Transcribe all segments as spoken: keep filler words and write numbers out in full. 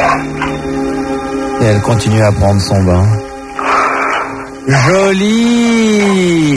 Et elle continue à prendre son bain. Jolie.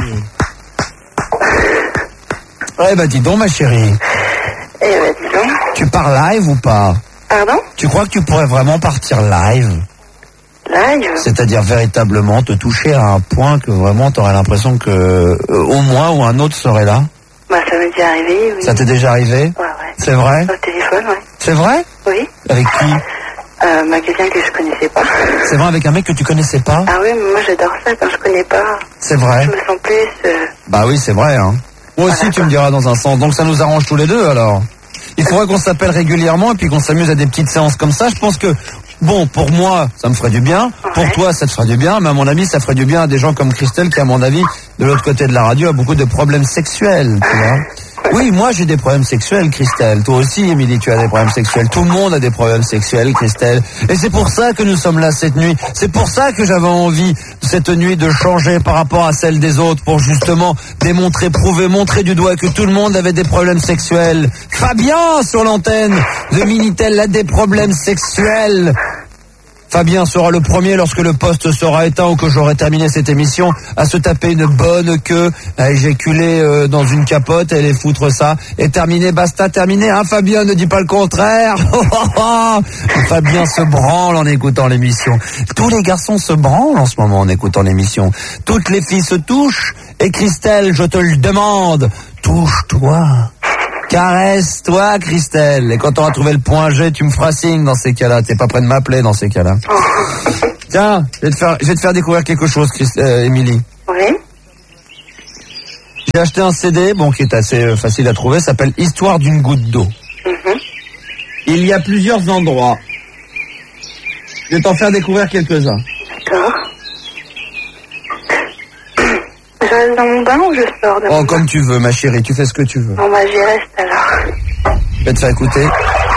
Eh ben dis donc ma chérie. Eh ben dis donc. Tu pars live ou pas? Pardon? Tu crois que tu pourrais vraiment partir live? Live? C'est-à-dire véritablement te toucher à un point que vraiment tu aurais l'impression que euh, au moins ou un autre serait là? Bah ça m'est déjà arrivé, oui. Ça t'est déjà arrivé? Ouais, ouais. C'est vrai? Au téléphone, ouais. C'est vrai? Oui. Avec qui? Euh, bah quelqu'un que je connaissais pas. C'est vrai, avec un mec que tu connaissais pas? Ah oui, mais moi j'adore ça quand je connais pas. C'est vrai? Je me sens plus... Euh... Bah oui, c'est vrai, hein. Moi aussi, Voilà, tu quoi. me diras dans un sens. Donc ça nous arrange tous les deux, alors. Il faudrait qu'on s'appelle régulièrement et puis qu'on s'amuse à des petites séances comme ça. Je pense que, bon, pour moi, ça me ferait du bien. Ouais. Pour toi, ça te ferait du bien. Mais à mon avis, ça ferait du bien à des gens comme Christelle qui, à mon avis, de l'autre côté de la radio, a beaucoup de problèmes sexuels, tu vois. Oui, moi j'ai des problèmes sexuels, Christelle. Toi aussi, Émilie, tu as des problèmes sexuels. Tout le monde a des problèmes sexuels, Christelle. Et c'est pour ça que nous sommes là cette nuit. C'est pour ça que j'avais envie, cette nuit, de changer par rapport à celle des autres, pour justement démontrer, prouver, montrer du doigt que tout le monde avait des problèmes sexuels. Fabien, sur l'antenne de Minitel, a des problèmes sexuels. Fabien sera le premier, lorsque le poste sera éteint ou que j'aurai terminé cette émission, à se taper une bonne queue, à éjaculer euh, dans une capote et les foutre ça. Et terminé, basta, terminé. Hein, Fabien, ne dis pas le contraire. Fabien se branle en écoutant l'émission. Tous les garçons se branlent en ce moment en écoutant l'émission. Toutes les filles se touchent. Et Christelle, je te le demande, touche-toi. Caresse-toi, Christelle. Et quand on aura trouvé le point G, tu me feras signe dans ces cas-là. T'es pas prêt de m'appeler dans ces cas-là. Oh. Tiens, je vais te faire, je vais te faire découvrir quelque chose, Christ- euh, Émilie. Oui. J'ai acheté un C D, bon, qui est assez euh, facile à trouver, s'appelle Histoire d'une goutte d'eau. Mhm. Il y a plusieurs endroits. Je vais t'en faire découvrir quelques-uns. D'accord. Je reste dans mon bain ou je sors de Oh, mon comme bain? tu veux, ma chérie, tu fais ce que tu veux. Bon bah j'y reste alors. Je vais te faire écouter.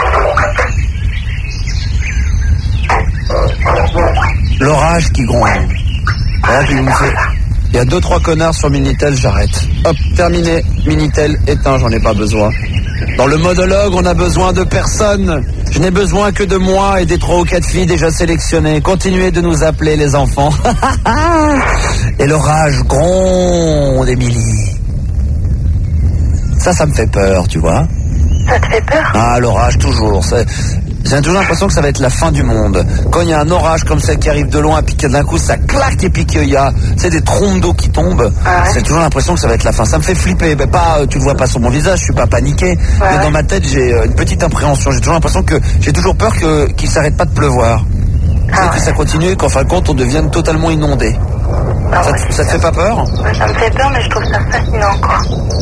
L'orage qui gronde. Voilà, puis il me fait- Il y a deux, trois connards sur Minitel, j'arrête. Hop, terminé. Minitel éteint, j'en ai pas besoin. Dans le monologue, on a besoin de personne. Je n'ai besoin que de moi et des trois ou quatre filles déjà sélectionnées. Continuez de nous appeler, les enfants. Et l'orage gronde, Émilie. Ça, ça me fait peur, tu vois. Ça te fait peur? Ah, l'orage, toujours. C'est- J'ai toujours l'impression que ça va être la fin du monde. Quand il y a un orage comme ça qui arrive de loin, puis que d'un coup ça claque, et puis qu'il y a, tu sais, des trompes d'eau qui tombent, Ah ouais. j'ai toujours l'impression que ça va être la fin. Ça me fait flipper. Mais pas, euh, tu le vois pas sur mon visage, je suis pas paniqué. Mais ouais. dans ma tête, j'ai euh, une petite appréhension. J'ai toujours l'impression que j'ai toujours peur que qu'il s'arrête pas de pleuvoir. Ah Et que ouais. ça continue et qu'en fin de compte, on devienne totalement inondé. Ah Ça, ouais, te- ça te fait pas peur? Ouais, ça me fait peur, mais je trouve ça fascinant, quoi.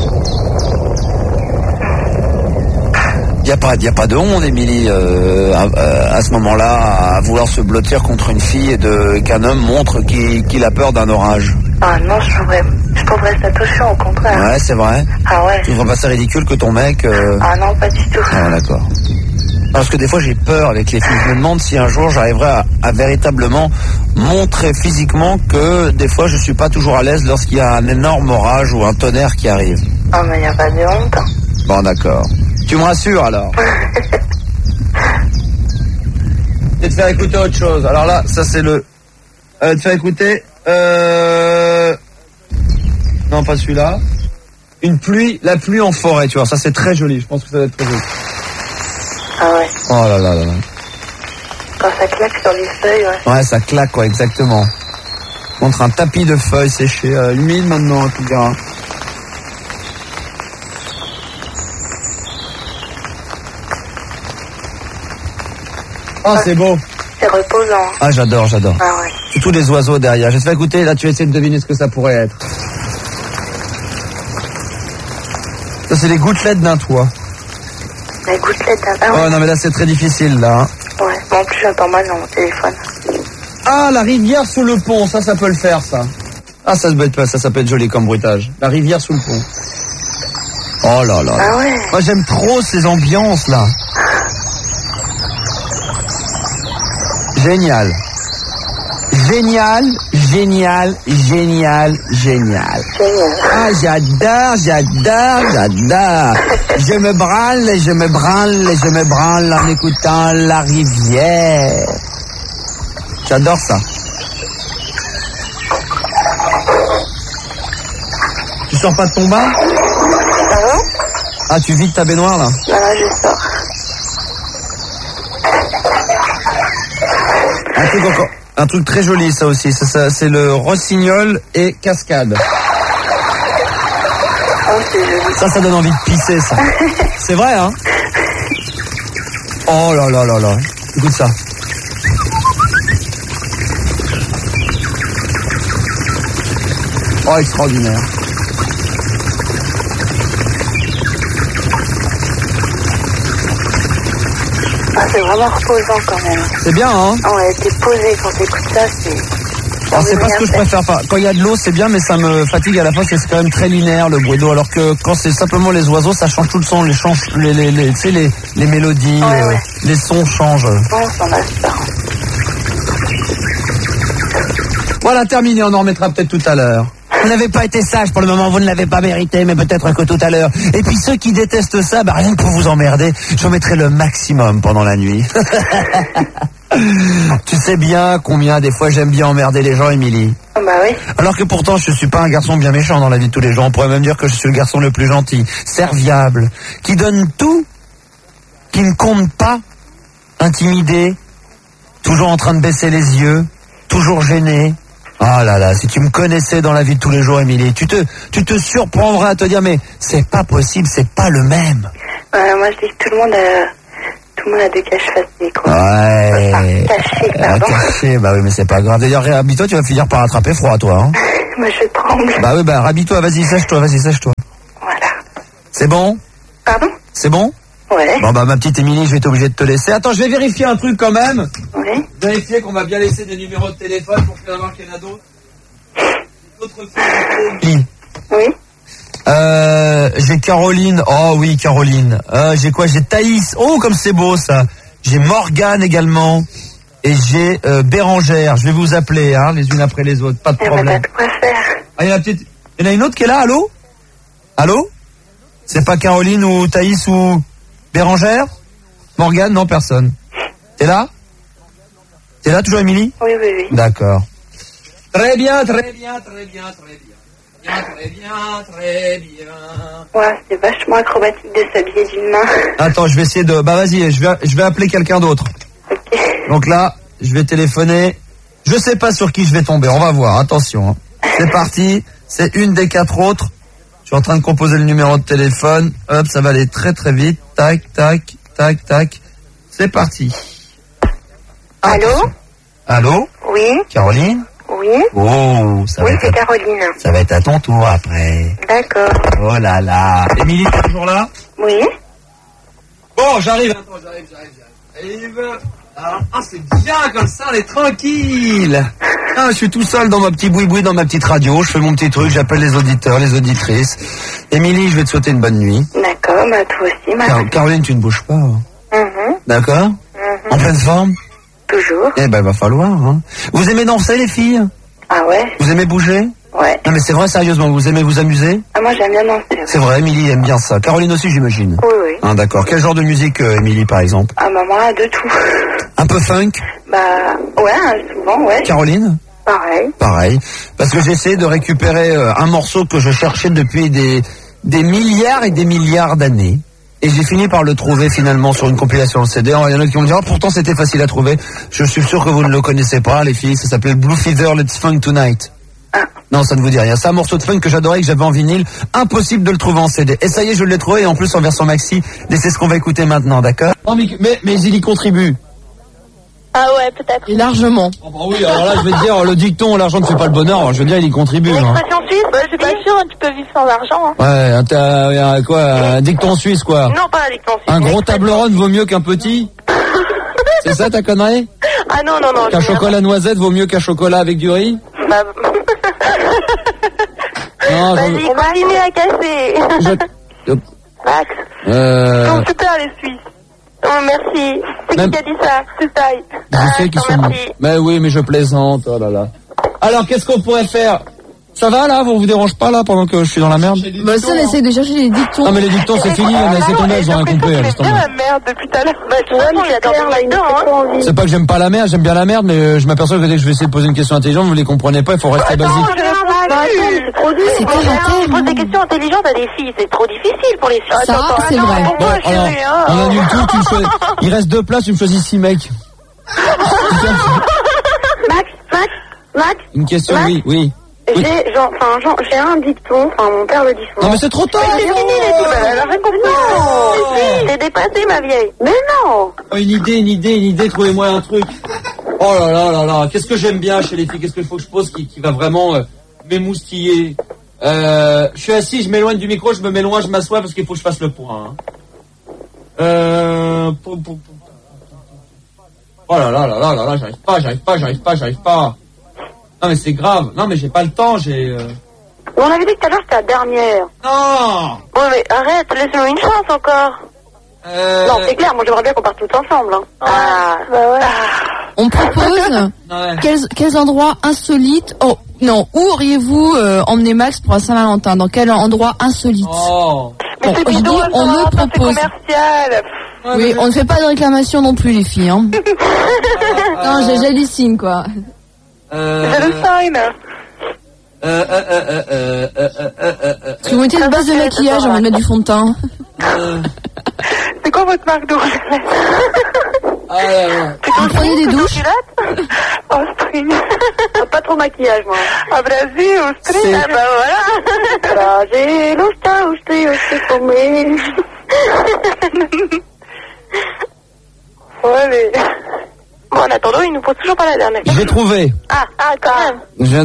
Il n'y a pas, y a pas de honte, Émilie, euh, à, à ce moment-là, à vouloir se blottir contre une fille et de, qu'un homme montre qu'il, qu'il a peur d'un orage. Ah non, je trouverais, je trouverais ça touchant, au contraire. Ouais, c'est vrai. Ah ouais. Tu trouves pas ça ridicule que ton mec... Euh... Ah non, pas du tout. Ah, d'accord. Parce que des fois, j'ai peur avec les filles. Je me demande si un jour, j'arriverai à, à véritablement montrer physiquement que des fois, je suis pas toujours à l'aise lorsqu'il y a un énorme orage ou un tonnerre qui arrive. Ah mais y a pas de honte. Bon, d'accord. Tu me rassures, alors. Je vais te faire écouter autre chose. Alors là, ça, c'est le... Euh, te faire écouter... Euh... Non, pas celui-là. Une pluie, la pluie en forêt, tu vois. Ça, c'est très joli. Je pense que ça va être très joli. Ah ouais. Oh là là là là. Quand ça claque sur les feuilles, ouais. Ouais, ça claque, quoi, exactement. Montre un tapis de feuilles séchées, euh, humide maintenant, tu diras. Oh, c'est beau. C'est reposant. Ah, j'adore, j'adore. Ah ouais. Tous les oiseaux derrière. Je vais te faire écouter, là, tu vas essayer de deviner ce que ça pourrait être. Ça, c'est les gouttelettes d'un toit. Les gouttelettes d'un... Ah Oh, ouais. non, mais là, c'est très difficile, là. hein. Ouais. Bon, en plus, j'entends mal dans mon téléphone. Ah, la rivière sous le pont, ça, ça peut le faire, ça. Ah, ça, se peut être, ça, ça peut être joli comme bruitage. La rivière sous le pont. Oh là là. Ah ouais. Moi, j'aime trop ces ambiances, là. Génial. Génial, génial, génial, génial. Génial. Ah, j'adore, j'adore, j'adore. Je me branle, je me branle, je me branle en écoutant la rivière. J'adore ça. Tu sors pas de ton bain? Pardon? Ah, tu vides ta baignoire là? Non, non, je sors. Un truc encore, un truc très joli ça aussi, c'est ça, c'est le rossignol et cascade. Oh, c'est joli. Ça, ça donne envie de pisser ça. C'est vrai hein? Oh là là là là, écoute ça. Oh, extraordinaire. Ah, c'est vraiment reposant quand même. C'est bien hein? Ah ouais, t'es posé quand t'écoutes ça, c'est... Alors c'est pas ce que je préfère pas. Quand il y a de l'eau, c'est bien, mais ça me fatigue à la fin. C'est quand même très linéaire le bruit d'eau. Alors que quand c'est simplement les oiseaux, ça change tout le son, les change, les, les, les, tu sais, les, les mélodies, Ouais, euh, ouais. les sons changent. Bon, on s'en lasse pas. Voilà, terminé. On en remettra peut-être tout à l'heure. Vous n'avez pas été sage pour le moment, vous ne l'avez pas mérité, mais peut-être que tout à l'heure. Et puis ceux qui détestent ça, bah rien que pour vous emmerder, j'en mettrai le maximum pendant la nuit. Tu sais bien combien des fois j'aime bien emmerder les gens, Émilie. Ah bah oui. Alors que pourtant je suis pas un garçon bien méchant dans la vie de tous les jours. On pourrait même dire que je suis le garçon le plus gentil, serviable, qui donne tout, qui ne compte pas, intimidé, toujours en train de baisser les yeux, toujours gêné. Ah là là, si tu me connaissais dans la vie de tous les jours, Émilie, tu te, tu te surprendrais à te dire, mais c'est pas possible, c'est pas le même. Ouais, moi je dis que tout le monde a, tout le monde a des caches facées, quoi. Ouais. Enfin, caché, Ah, pardon. caché, bah oui, mais c'est pas grave. D'ailleurs, rhabille-toi, tu vas finir par attraper froid, toi. Hein. Moi je tremble. Bah oui, bah rhabille-toi, vas-y, sèche-toi, vas-y, sèche-toi. Voilà. C'est bon? Pardon? C'est bon? Ouais. Bon bah ma petite Émilie, je vais être obligé de te laisser. Attends, je vais vérifier un truc quand même. Oui. Vérifier qu'on m'a bien laissé des numéros de téléphone pour faire voir qu'il y en a d'autres. D'autres filles. Oui. Euh, j'ai Caroline. Oh oui, Caroline. Euh, j'ai quoi? J'ai Thaïs. Oh, comme c'est beau ça. J'ai Morgane également. Et j'ai euh, Bérangère. Je vais vous appeler, hein, les unes après les autres. Pas de Eh ben, problème. t'as de quoi faire. Ah, il y en a petite. Il y en a une autre qui est là. Allô? Allô? C'est pas Caroline ou Thaïs ou Bérangère? Morgane? Non, personne. T'es là? T'es là toujours, Émilie? Oui, oui, oui. D'accord. Très bien, très bien, très bien, très bien. Bien, très bien, très bien. Ouais, c'est vachement acrobatique de s'habiller d'une main. Attends, je vais essayer de... Bah vas-y, je vais, je vais appeler quelqu'un d'autre. Ok. Donc là, je vais téléphoner. Je sais pas sur qui je vais tomber, on va voir, attention. Hein. C'est parti, c'est une des quatre autres. Je suis en train de composer le numéro de téléphone. Hop, ça va aller très très vite. Tac, tac, tac, tac. C'est parti. Allô? Attention. Allô? Oui. Caroline? Oui. Oh, ça va Oui, être c'est à... Caroline. ça va être à ton tour après. D'accord. Oh là là. Émilie, t'es toujours là? Oui. Bon, j'arrive. Attends, j'arrive, j'arrive, j'arrive. Ah, ah, c'est bien comme ça, on est tranquille. Ah, je suis tout seul dans ma petite boui-boui, dans ma petite radio. Je fais mon petit truc, j'appelle les auditeurs, les auditrices. Émilie, je vais te souhaiter une bonne nuit. D'accord, bah toi aussi, ma Car- Caroline, tu ne bouges pas. Hein. Mhm. D'accord? Mhm. En pleine forme? Toujours. Eh ben, va falloir. Hein. Vous aimez danser, les filles? Ah ouais? Vous aimez bouger? Ouais. Non, mais c'est vrai, sérieusement, vous aimez vous amuser? Ah, moi j'aime bien danser. Ouais. C'est vrai, Émilie aime bien ça. Caroline aussi, j'imagine. Oui, oui. Ah, d'accord. Quel genre de musique, euh, Émilie, par exemple? Ah, bah moi, de tout. Un peu funk? Bah, ouais, hein, souvent, ouais. Caroline? Pareil. Pareil. Parce que j'essaie de récupérer euh, un morceau que je cherchais depuis des, des milliards et des milliards d'années. Et j'ai fini par le trouver finalement sur une compilation C D. Alors, il y en a qui vont me dire, ah, pourtant c'était facile à trouver. Je suis sûr que vous ne le connaissez pas, les filles. Ça s'appelle Blue Feather Let's Funk Tonight. Ah. Non, ça ne vous dit rien. C'est un morceau de funk que j'adorais, que j'avais en vinyle. Impossible de le trouver en C D. Et ça y est, je l'ai trouvé. Et en plus, en version maxi. Et c'est ce qu'on va écouter maintenant, d'accord? Non, mais, mais, mais il y contribue. Ah ouais, peut-être. Et largement. Oh bah oui, alors là, je vais te dire, le dicton, l'argent ne fait pas le bonheur. Alors, je veux dire, il y contribue. Une Hein. expression suisse? Bah, je suis pas sûre, tu peux vivre sans argent. Hein. Ouais, un, ta- un- quoi, un dicton suisse, quoi. Non, pas la dicton suisse. Un une gros expression. table ronde vaut mieux qu'un petit? C'est ça ta connerie? Ah non, non, non. Qu'un je- chocolat noisette vaut mieux qu'un chocolat avec du riz? Bah... Non, Vas-y, continue à casser. je... Max. Euh... Ils sont super, les Suisses. Oh, merci. C'est Même- qui qui a dit ça? C'est taille. Je sais qu'ils sont... Merci. Mais oui, mais je plaisante, oh là là. Alors, qu'est-ce qu'on pourrait faire? Ça va là? Vous vous dérange pas là pendant que je suis dans la merde? Bah ça, on essaye de chercher les dictons. Non mais les dictons c'est fini, on a essayé combien, ils ont rien compris. J'aime bien la merde depuis tout à l'heure. Bah, tu vois, il a dormi là-dedans, hein. C'est pas que j'aime pas la merde, j'aime bien la merde, mais euh, je m'aperçois que dès que je vais essayer de poser une question intelligente, vous les comprenez pas, il faut rester basique. C'est trop dur. C'est pas la On pose des questions intelligentes à des filles, c'est trop difficile pour les filles. Ça, c'est vrai. Bon, alors, on annule tout, tu me choisis. Il reste deux places, tu me choisis six mecs. Max, Max, Max. Une question, Max, oui, oui. J'ai, genre, enfin, genre, j'ai un dicton, enfin, mon père le dit souvent. Non mais c'est trop tard. C'est fini les filles, bah, elle a rien compris. T'es dépassée ma vieille. Mais non. Oh, une idée, une idée, une idée, trouvez-moi un truc. Oh là là là là, qu'est-ce que j'aime bien chez les filles, qu'est-ce qu'il faut que je pose qui, qui va vraiment euh, m'émoustiller. Euh, je suis assis, je m'éloigne du micro, je me mets loin, je m'assois parce qu'il faut que je fasse le point. Hein. Euh... Pou, pou, pou. Oh là là là là là là, j'arrive pas, j'arrive pas, j'arrive pas, j'arrive pas. Non mais c'est grave, non mais j'ai pas le temps, j'ai... Euh... On avait dit que tout à l'heure c'était la dernière. Non. Bon mais arrête, laisse-nous une chance encore. Euh... Non, c'est clair, moi j'aimerais bien qu'on parte tous ensemble. Hein. Ah, bah ouais. On propose Ouais. quels, quels endroits insolites. Oh non, où auriez-vous euh, emmené Max pour la Saint-Valentin? Dans quel endroit insolite? Oh. mais Bon, c'est je bidon, dis, ça on va, me ça, c'est propose. commercial. Oui, on ne fait pas de réclamation non plus les filles. Hein. Non, j'ai j'hallucine quoi. Euh... J'ai le sign. Euh, euh, euh, euh, euh, euh, euh, euh, euh, Si vous mettez une base de maquillage, on va mettre du fond de teint. euh, C'est quoi votre marque de rouge? ah, là, là. Vous prenez des douches? Oh, string. Pas trop maquillage, moi. Ah, Brasil, string. C'est- Ah, bah voilà. Brasil, usta, usta, usta, comer. Bon, allez. Bon, en attendant, il nous pose toujours pas la dernière question. J'ai trouvé. Ah, ah, quand même. Je viens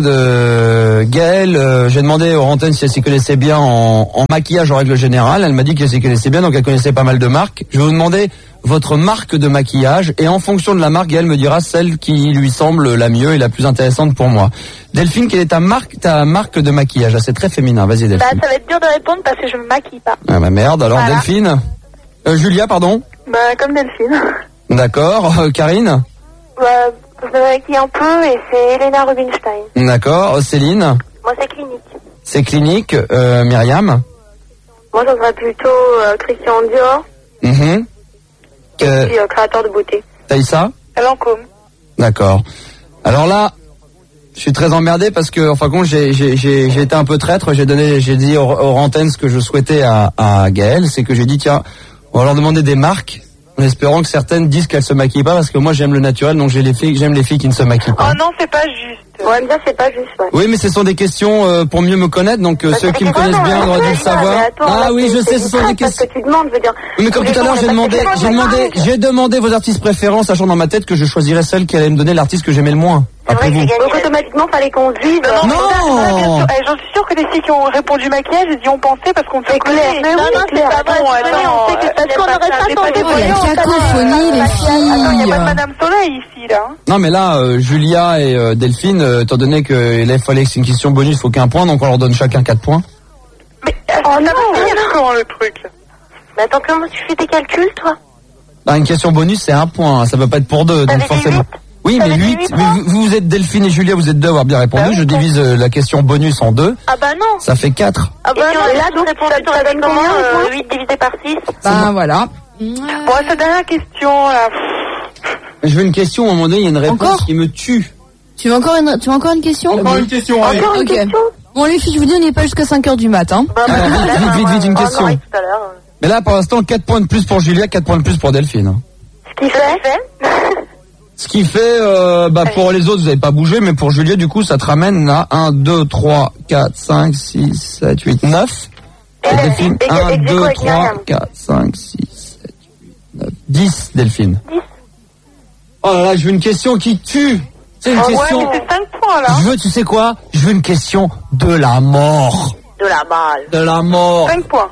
de Gaëlle. euh, j'ai demandé aux antennes si elle s'y connaissait bien en, en maquillage en règle générale. Elle m'a dit qu'elle s'y connaissait bien, donc elle connaissait pas mal de marques. Je vais vous demander votre marque de maquillage et en fonction de la marque, Gaëlle me dira celle qui lui semble la mieux et la plus intéressante pour moi. Delphine, quelle est ta marque, ta marque de maquillage? Ah, c'est très féminin. Vas-y, Bah, Delphine. ça va être dur de répondre parce que je me maquille pas. Ah bah merde. Alors Voilà. Delphine, euh, Julia, pardon. Bah, comme Delphine. D'accord. Euh, Karine. Bah, je me maquille un peu et c'est Elena Rubinstein. D'accord. Euh, Céline. Moi, c'est clinique. C'est clinique. Euh, Myriam. Moi, ça serait plutôt euh, Christian Dior, Mhm. Que- puis euh, créateur de beauté. Taïssa. Lancôme. D'accord. Alors là, je suis très emmerdé parce que, enfin, compte, j'ai, j'ai, j'ai, j'ai été un peu traître. J'ai donné, j'ai dit aux, aux antennes ce que je souhaitais à, à Gaëlle, c'est que j'ai dit tiens, on va leur demander des marques, en espérant que certaines disent qu'elles se maquillent pas, parce que moi j'aime le naturel, donc j'ai les filles, j'aime les filles qui ne se maquillent pas. Oh non, c'est pas juste. Ouais, mais ça, c'est pas juste, ouais. Oui, mais ce sont des questions euh, pour mieux me connaître, donc euh, Bah, ceux c'est qui des me connaissent questions, bien non, auraient dû le mais savoir. attends, Ah là, oui, c'est- je sais, c'est ce du sont des trac, questions. Parce que tu demandes, je veux dire. Oui, mais comme les tout à gens, l'heure, on j'ai a pas demandé, questions, j'ai on demandé, demande. j'ai demandé vos artistes préférents, sachant dans ma tête que je choisirais celle qui allait me donner l'artiste que j'aimais le moins. Après vous. Donc, automatiquement, fallait qu'on se dise. Non, Non. non. Eh, j'en suis sûre que les filles qui ont répondu maquillage, elles y ont pensé parce qu'on fait clair. Mais non, oui, non, c'est c'est clair. pas bon. Bon, Attends, on sait que- euh, parce y a qu'on pas- aurait pas c'est tenté des de Oh, il y a voyants, cacophonie, les Attends, il n'y a pas de filles. Madame Soleil ici, là. Non, mais là, euh, Julia et euh, Delphine, euh, étant donné que il fallait que c'est une question bonus, il faut qu'un point, donc on leur donne chacun quatre points. Mais euh, ça va finir comment le truc là? Mais attends, comment tu fais tes calculs, toi? Bah, une question bonus, c'est un point, hein, ça peut pas être pour deux, donc T'avais dit forcément. huit? Oui, mais T'avais dit huit. huit Mais points? vous, vous êtes Delphine et Julia, vous êtes deux à avoir bien répondu. Ah oui, Je bon. divise euh, la question bonus en deux, Ah bah non. ça fait quatre. Ah bah Et non, on- là, là, donc, donc, répondu, ça- t'aurais ça fait donne comment combien, le euh, point huit divisé par six? Ben voilà. Bon, cette dernière question, là. Je veux une question, à un moment donné, il y a une réponse Encore qui me tue. Tu veux encore une, tu veux encore une question? Encore une question, allez. Encore une Ok. question? Bon les filles, je vous dis, on n'est pas jusqu'à cinq heures du matin. Bah, Alors, vite, vite, vite, vite, une on en question. aurait tout à l'heure. Mais là, pour l'instant, quatre points de plus pour Julia, quatre points de plus pour Delphine. Ce qui fait? Ce qui fait, euh, bah, pour les autres, vous n'avez pas bougé, mais pour Julia, du coup, ça te ramène à un, deux, trois, quatre, cinq, six, sept, huit, neuf. Et Delphine, et- et- un, et- et- deux, avec trois, Myriam. quatre, cinq, six, sept, huit, neuf, dix, Delphine. dix. Oh là là, je veux une question qui tue. C'est une Oh, ouais, question. mais c'est cinq points, là. Je veux, tu sais quoi? Je veux une question de la mort. De la balle. De la mort. cinq points.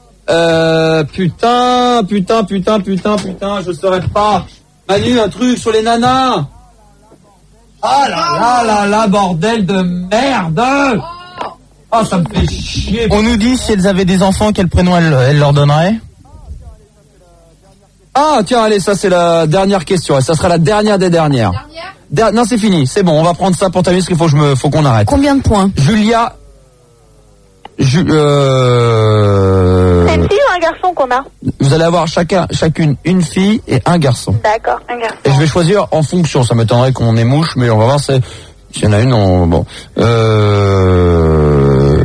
Euh, putain, putain, putain, putain, putain, je saurais pas. Manu, un truc sur les nanas. Ah là là là là, bordel de merde. Ah, ça me fait chier. On nous dit si elles avaient des enfants, quel prénom elles, elles leur donneraient. Ah, tiens, allez, ça c'est la dernière question. Et ça sera la dernière des dernières. Der- non, c'est fini. C'est bon, on va prendre ça pour terminer parce qu'il faut que je me, faut qu'on arrête. Combien de points? Julia. Ju- euh... C'est une fille ou un garçon qu'on a? Vous allez avoir chacun, chacune une fille et un garçon. D'accord, un garçon. Et je vais choisir en fonction. Ça m'étonnerait qu'on ait mouche, mais on va voir. C'est... S'il y en a une, on... bon. Euh...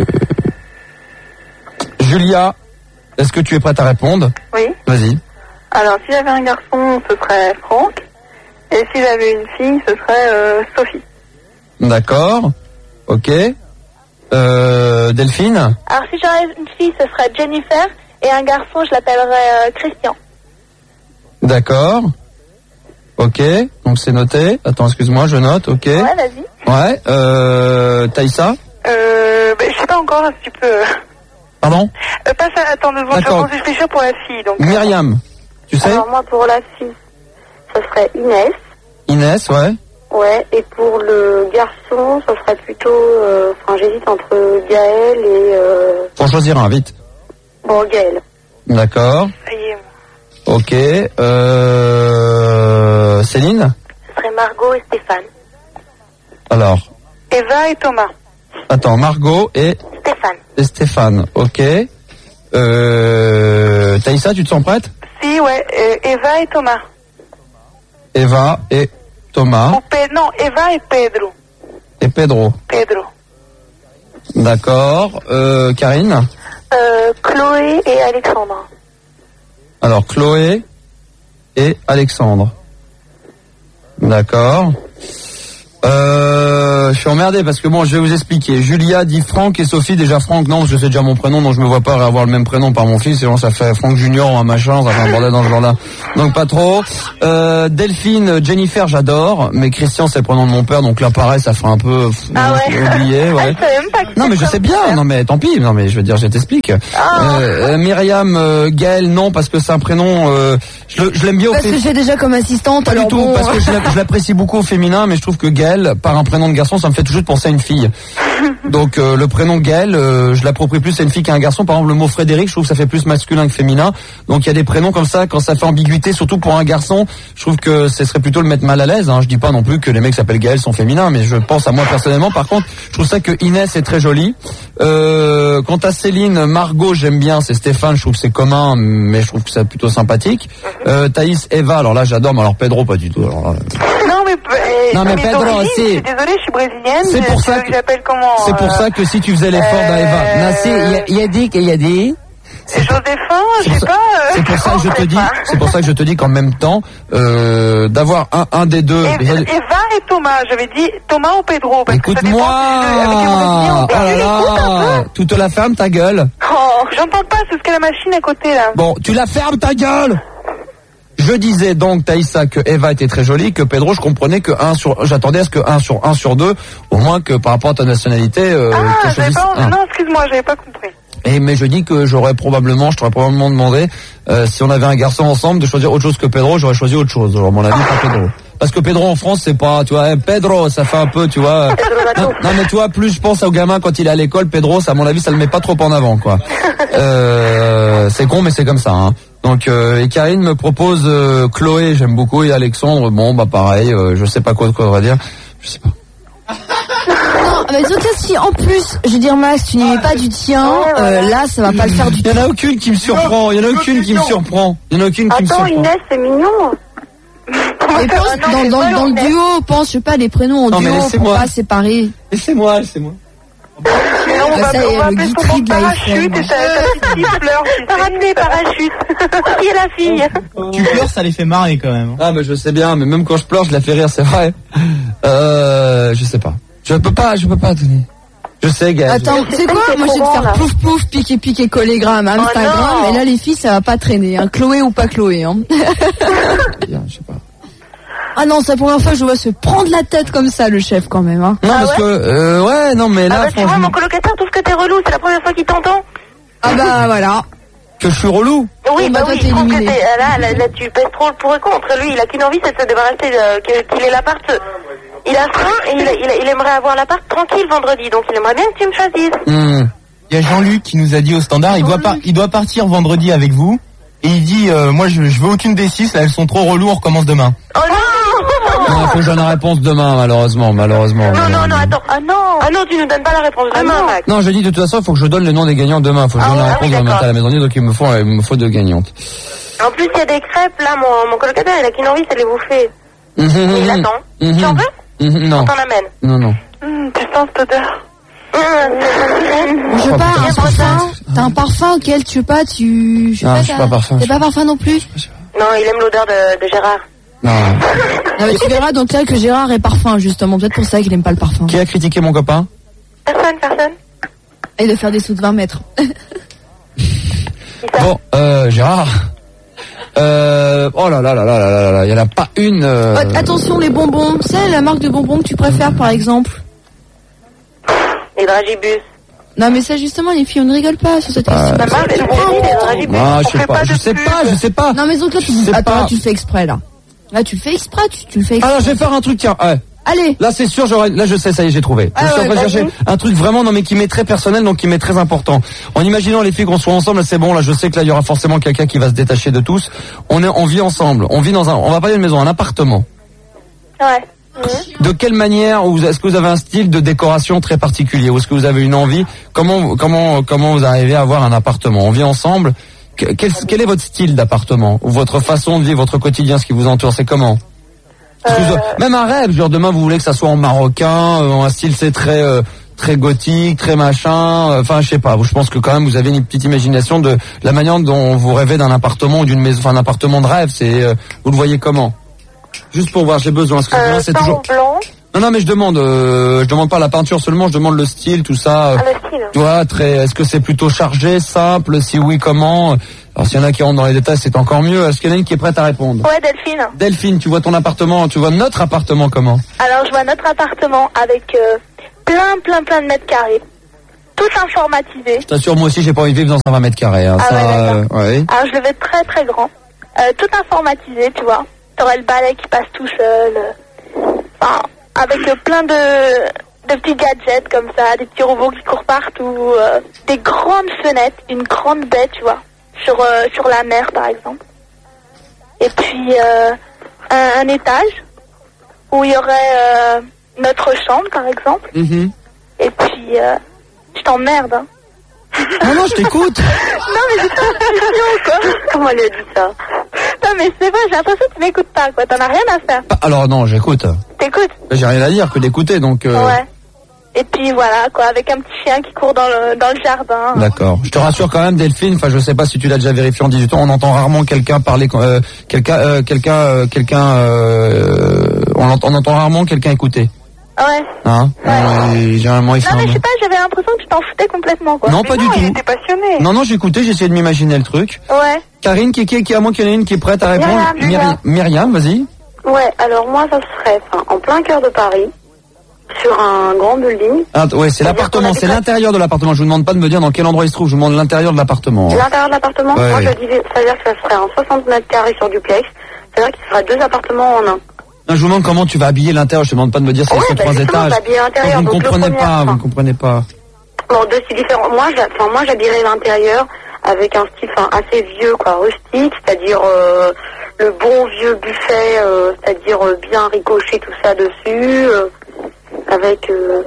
Julia, est-ce que tu es prête à répondre? Oui. Vas-y. Alors, si j'avais un garçon, ce serait Franck. Et si j'avais une fille, ce serait euh, Sophie. D'accord. Ok. Euh, Delphine? Alors, si j'avais une fille, ce serait Jennifer. Et un garçon, je l'appellerais euh, Christian. D'accord. Ok. Donc c'est noté. Attends, excuse-moi, je note. Ok. Ouais, vas-y. Ouais. Euh, Taïssa? Euh, ben, je sais pas encore, si tu peux... Pardon? Euh, passe à... Attends deux secondes, je D'accord. vais réfléchir pour la fille. Donc, Myriam? Tu sais? Alors moi pour la fille, ça serait Inès. Inès, ouais. Ouais, et pour le garçon, ça serait plutôt... euh, Enfin, j'hésite entre Gaël et... Euh, Faut en choisir un, vite. bon, Gaël. D'accord. ça y est. Ok. Euh, Céline? Ce serait Margot et Stéphane. Alors, Eva et Thomas. attends, Margot et, Stéphane. et Stéphane. Ok. Euh, Taïssa, tu te sens prête? Si, ouais, euh, Eva et Thomas. Eva et Thomas Ou Pe- non, Eva et Pedro. et Pedro. Pedro. D'accord. Euh, Karine? Euh, Chloé et Alexandre. Alors, Chloé et Alexandre. D'accord. Euh, je suis emmerdé parce que bon, je vais vous expliquer. Julia dit Franck et Sophie. Déjà Franck, non, parce que c'est déjà mon prénom, donc je me vois pas avoir le même prénom par mon fils. Sinon, ça fait Franck Junior ou un machin, ça fait un bordel dans ce genre-là. Donc pas trop. Euh, Delphine, Jennifer, j'adore, mais Christian, c'est le prénom de mon père, donc là pareil, ça fait un peu pff, Ah ouais. oublié, ouais. Ah, je savais même pas que Non mais je c'était sais comme bien, ça. non mais tant pis, non mais je veux dire, je t'explique. Ah. Euh, euh, Myriam, euh, Gaël, non parce que c'est un prénom, euh, je, le- je l'aime bien au Parce que fait. j'ai déjà comme assistante, Pas alors du tout, bon. parce que je l'a- je l'apprécie beaucoup au féminin, mais je trouve que Gaël, par un prénom de garçon, ça me fait toujours penser à une fille. Donc euh, le prénom Gaël, euh, je l'approprie plus à une fille qu'à un garçon. Par exemple, le mot Frédéric, je trouve que ça fait plus masculin que féminin. Donc il y a des prénoms comme ça, quand ça fait ambiguïté, surtout pour un garçon, je trouve que ce serait plutôt le mettre mal à l'aise. Hein. Je dis pas non plus que les mecs qui s'appellent Gaël sont féminins, mais je pense à moi personnellement. Par contre, je trouve ça que Inès est très jolie. Euh, quant à Céline, Margot, j'aime bien, c'est Stéphane, je trouve que c'est commun, mais je trouve que c'est plutôt sympathique. Euh, Thaïs, Eva, alors là j'adore, mais alors Pedro pas du tout. Alors là, Non, mais, euh, Non, mais mes Pedro, origines, si. je suis désolée, je suis brésilienne. C'est pour tu ça veux que- j'appelle comment c'est pour euh, ça que si tu faisais l'effort euh, d'Eva, Nassé, il y a- il y a dit qu'il y a dit. Joséphin, je sais ça- pas. euh, C'est pour ça que je te sais dis, pas. c'est pour ça que je te dis qu'en même temps, euh, d'avoir un, un des deux. Eva, Eva et Thomas, j'avais dit Thomas ou Pedro. Parce que ça Écoute-moi, dépend si je- avec les Brésiliens ou oh pas. là Tu l'écoutes un là, peu tu te la fermes ta gueule. Oh, j'entends pas, c'est ce qu'est la machine à côté là. Bon, tu la fermes ta gueule. Je disais donc, Taïssa, que Eva était très jolie, que Pedro, je comprenais que un sur, j'attendais à ce que un sur un sur deux, au moins que par rapport à ta nationalité, euh, Ah, qu'on j'avais choisisse pas. un. Non, excuse-moi, j'avais pas compris. Et mais je dis que j'aurais probablement, je t'aurais probablement demandé, euh, si on avait un garçon ensemble, de choisir autre chose que Pedro, j'aurais choisi autre chose. Alors, à mon avis, pas Pedro. Parce que Pedro en France, c'est pas, tu vois, eh, Pedro, ça fait un peu, tu vois. Non, non, mais toi, plus je pense au gamin quand il est à l'école, Pedro, ça, à mon avis, ça le met pas trop en avant, quoi. Euh, c'est con, mais c'est comme ça, hein. Donc, euh, et Karine me propose euh, Chloé, j'aime beaucoup, et Alexandre, bon, bah pareil, euh, je sais pas quoi, quoi on va dire, je sais pas. Non, mais surtout si en plus, je veux dire Max, tu n'y mets pas du tien, euh, là ça va pas le faire du Il tout. y en a aucune qui me surprend, il y en a aucune qui me surprend, il y en a aucune qui me Attends, surprend. Inès, c'est mignon. Mais pense, dans, dans, dans le duo, pense, je sais pas, les prénoms en Non, mais duo pour laissez-moi. pas séparer. Laissez-moi, laissez-moi. Mais non, on Ah, va, ça y on est, va le appeler Guy son Tree de la parachute F M. et sa sa petite fille pleure. T'as rappelé parachute. Qui est la fille? Tu pleures, ça les fait marrer quand même. Ah mais je sais bien, mais même quand je pleure, je la fais rire, c'est vrai. Euh, je sais pas. Je peux pas, je peux pas donner. Je sais, Gaël. Attends, je- c'est quoi? c'est Moi je vais te trop faire grand, là. pouf pouf, pique et pique et collégramme, Instagram, non. et là les filles ça va pas traîner, hein. Chloé ou pas Chloé, hein. Bien, je sais pas. Ah non, c'est la première fois que je vois se prendre la tête comme ça le chef quand même, hein. Non, Ah parce ouais que, euh, ouais, non, mais Ah là, bah tu vois, franchement, mon colocataire trouve que t'es relou, c'est la première fois qu'il t'entend. Ah bah voilà. que je suis relou. Oui, Bon, bah bah, toi, oui, t'es je trouve que éliminé. t'es, là, là, là, tu pèses trop le pour et contre. Lui, il a qu'une envie, c'est de se débarrasser, de, que- qu'il ait l'appart. Il a faim et il, il, il aimerait avoir l'appart tranquille vendredi, donc il aimerait bien que tu me choisisses. Hmm. Il y a Jean-Luc qui nous a dit au standard, il doit, par- il doit partir vendredi avec vous. Et il dit, euh, moi je, je veux aucune des six, là elles sont trop relourdes, on recommence demain. Oh non! Non, faut que je donne la réponse demain, malheureusement, malheureusement. Non, non, non, attends. Ah non. Ah non, tu nous donnes pas la réponse demain, Ah non. Max. Non, je dis de toute façon, il faut que je donne le nom des gagnants demain. Il faut que je Ah donne la ouais, réponse oui, demain matin d'accord. à la maison, donc il me faut, il me faut deux gagnantes. En plus, il y a des crêpes, là, mon, mon colocataire, il a qu'une envie, c'est de les bouffer. Mhm, Il mhm, attend. mhm. Tu en veux? Mhm, Non, On t'en amène. non, non. Hum, tu sens cette odeur? Hum, Je sais Oh, pas, putain, un c'est parfum. T'as un parfum auquel tu sais pas, tu. Je sais Non, pas, je suis t'as- pas parfum. T'es pas parfum non plus. Non, il aime l'odeur de, de Gérard. Non. Non, mais tu verras donc là que Gérard est parfum justement. Peut-être pour ça qu'il aime pas le parfum. Qui a critiqué mon copain? Personne, personne. Et de faire des sauts de vingt mètres. Bon, euh, Gérard. Euh, oh là là là là là là là, il y en a pas une. euh, Oh, attention les bonbons. C'est la marque de bonbons que tu préfères par exemple. Les dragibus. Non mais ça justement les filles on ne rigole pas sur cette Bah, question. Maman, Tu elle prends. dit les dragibus. Non, je On sais fait pas, je de sais pub. pas, je sais pas. Non mais donc là tu, C'est attends, pas- là, tu le fais exprès là. Là tu le fais exprès, tu, tu le fais exprès. Alors je vais faire un truc, tiens. Ouais. Allez. Là c'est sûr, j'aurais, là je sais, ça y est, j'ai trouvé. Ah je suis ouais, en train de vas-y. chercher un truc vraiment, non mais qui m'est très personnel, donc qui m'est très important. En imaginant les filles qu'on soit ensemble, c'est bon, là je sais que là il y aura forcément quelqu'un qui va se détacher de tous. On est, on vit ensemble, on vit dans un, on va pas dire une maison, un appartement. Ouais. De quelle manière, ou est-ce que vous avez un style de décoration très particulier, ou est-ce que vous avez une envie? Comment, comment, comment vous arrivez à avoir un appartement? On vit ensemble. Que- Quel, quel est votre style d'appartement, ou votre façon de vivre, votre quotidien, ce qui vous entoure, c'est comment? Est-ce que vous- Même un rêve, genre demain vous voulez que ça soit en marocain, euh, un style c'est très euh, très gothique, très machin, euh, enfin je sais pas, je pense que quand même vous avez une petite imagination de la manière dont vous rêvez d'un appartement ou d'une maison, enfin un appartement de rêve, c'est euh, vous le voyez comment? Juste pour voir, j'ai besoin, parce que Euh, c'est teint toujours... blanc. Non non mais je demande, euh, je demande pas la peinture seulement, je demande le style, tout ça. euh, Ah, le style. tu vois, très, est-ce que c'est plutôt chargé, simple, si oui comment? Alors s'il y en a qui rentrent dans les détails, c'est encore mieux. Est-ce qu'il y en a une qui est prête à répondre? Ouais, Delphine. Delphine, tu vois ton appartement, tu vois notre appartement comment? Alors, je vois notre appartement avec euh, plein, plein, plein de mètres carrés. Tout informatisé. Je t'assure, moi aussi, j'ai pas envie de vivre dans un vingt mètres carrés. Hein. Ah Ça, ouais, d'accord. euh, ouais. Alors, je le vais très, très grand. Euh, tout informatisé, tu vois. T'aurais le balai qui passe tout seul. euh, Enfin, avec euh, plein de, de petits gadgets comme ça, des petits robots qui courent partout. euh, des grandes fenêtres, une grande baie, tu vois. Sur, euh, sur la mer, par exemple. Et puis, euh, un, un étage où il y aurait euh, notre chambre, par exemple. Mhm. Et puis, euh, je t'emmerde, hein. Non, non, je t'écoute. Non, mais c'est pas une question, quoi. Comment elle a dit ça? Non, mais c'est vrai, j'ai l'impression que tu m'écoutes pas, quoi. T'en as rien à faire. Ah, alors non, j'écoute. T'écoutes? J'ai rien à dire que d'écouter, donc. euh, Ouais. Et puis voilà, quoi, avec un petit chien qui court dans le, dans le jardin. D'accord. Je te rassure quand même, Delphine. Enfin, je sais pas si tu l'as déjà vérifié en dix-huit ans. On entend rarement quelqu'un parler, euh, quelqu'un, euh, quelqu'un, euh, quelqu'un. Euh, on, entend, on entend rarement quelqu'un écouter. Ouais. Hein Ouais. Et généralement, il Non, fait mais un- je sais pas, j'avais l'impression que tu t'en foutais complètement, quoi. Non, Mais pas du tout. Il était passionné. Non, non, j'écoutais. J'essayais de m'imaginer le truc. Ouais. Karine, qui, qui, qui à moi qu'il y en a une qui est prête à répondre. Myriam, Myriam, Myriam, vas-y. Ouais, alors moi, ça serait enfin, en plein cœur de Paris, sur un grand building. Ah, ouais, c'est C'est-à-dire l'appartement, qu'on a c'est des l'intérieur de l'appartement. Je vous demande pas de me dire dans quel endroit il se trouve. Je vous demande l'intérieur de l'appartement. L'intérieur de l'appartement, Ouais, moi ouais. je dis, c'est-à-dire que ça serait en soixante mètres carrés sur duplex. C'est-à-dire qu'il serait deux appartements en un. Non, je vous demande comment tu vas habiller l'intérieur. Je te demande pas de me dire si Ouais, c'est bah trois justement, étages. on va habiller l'intérieur, vous ne donc le comprenez premier, pas, vous enfin. ne comprenez pas. Bon, deux styles différents. Moi, j'a- enfin, moi j'habillerais l'intérieur avec un style enfin, assez vieux, quoi, rustique, c'est-à-dire euh, le bon vieux buffet, euh, c'est-à-dire euh, bien ricoché tout ça dessus, euh, avec, euh,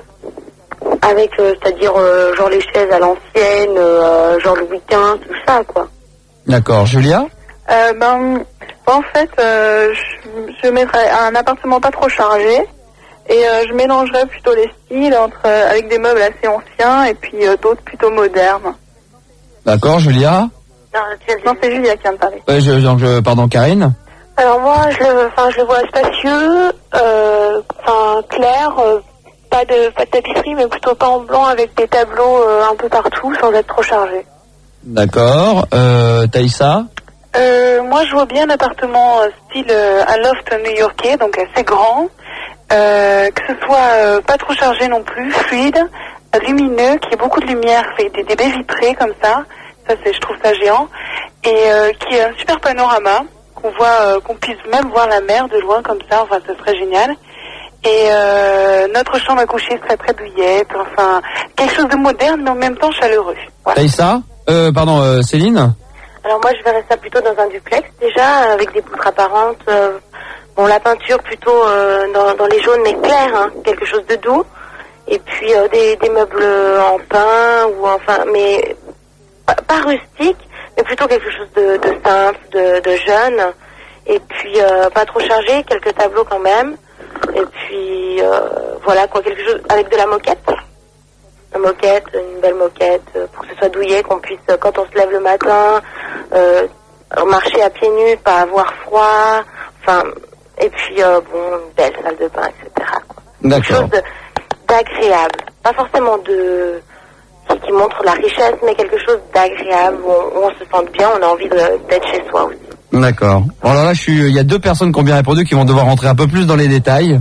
avec, euh, c'est-à-dire euh, genre les chaises à l'ancienne, euh, genre Louis quinze, tout ça, quoi. D'accord. Julia? Euh, ben, en fait, euh, je, je mettrais un appartement pas trop chargé et euh, je mélangerais plutôt les styles entre euh, avec des meubles assez anciens et puis euh, d'autres plutôt modernes. D'accord, Julia? Non, tu Non, c'est Julia qui vient de parler. Ouais, je, donc, je, pardon, Karine? Alors moi, je le, enfin, je le vois spacieux, euh, enfin, clair, euh, pas de, pas de tapisserie, mais plutôt pas en blanc avec des tableaux euh, un peu partout sans être trop chargé. D'accord. Euh, Taïssa? Euh, moi, je vois bien un appartement euh, style euh, un loft new-yorkais, donc assez grand, euh, que ce soit euh, pas trop chargé non plus, fluide, euh, lumineux, qu'il y ait beaucoup de lumière, fait des, des baies vitrées comme ça. Ça, c'est, je trouve ça géant, et euh, qui ait un super panorama, qu'on voit, euh, qu'on puisse même voir la mer de loin comme ça. Enfin, ce serait génial. Et euh, notre chambre à coucher serait très douillette, enfin quelque chose de moderne mais en même temps chaleureux. Voilà. Taïssa? Euh, pardon, euh, Céline? Alors moi je verrais ça plutôt dans un duplex déjà, avec des poutres apparentes, euh, bon, la peinture plutôt euh, dans, dans les jaunes mais clairs, hein, quelque chose de doux. Et puis euh, des, des meubles en pin ou enfin, mais pas, pas rustique, mais plutôt quelque chose de, de simple, de, de jeune. Et puis euh, pas trop chargé, quelques tableaux quand même. Et puis euh, voilà quoi, quelque chose avec de la moquette. Une moquette, une belle moquette, euh, pour que ce soit douillet, qu'on puisse, euh, quand on se lève le matin, euh, marcher à pieds nus, pas avoir froid. Enfin, et puis euh, bon, une belle salle de bain, et cetera quoi. D'accord. Quelque chose de, d'agréable, pas forcément de qui, qui montre la richesse, mais quelque chose d'agréable où on, où on se sente bien, on a envie de, d'être chez soi aussi. D'accord. Alors là, je suis. Il y a deux personnes qui ont bien répondu, qui vont devoir rentrer un peu plus dans les détails.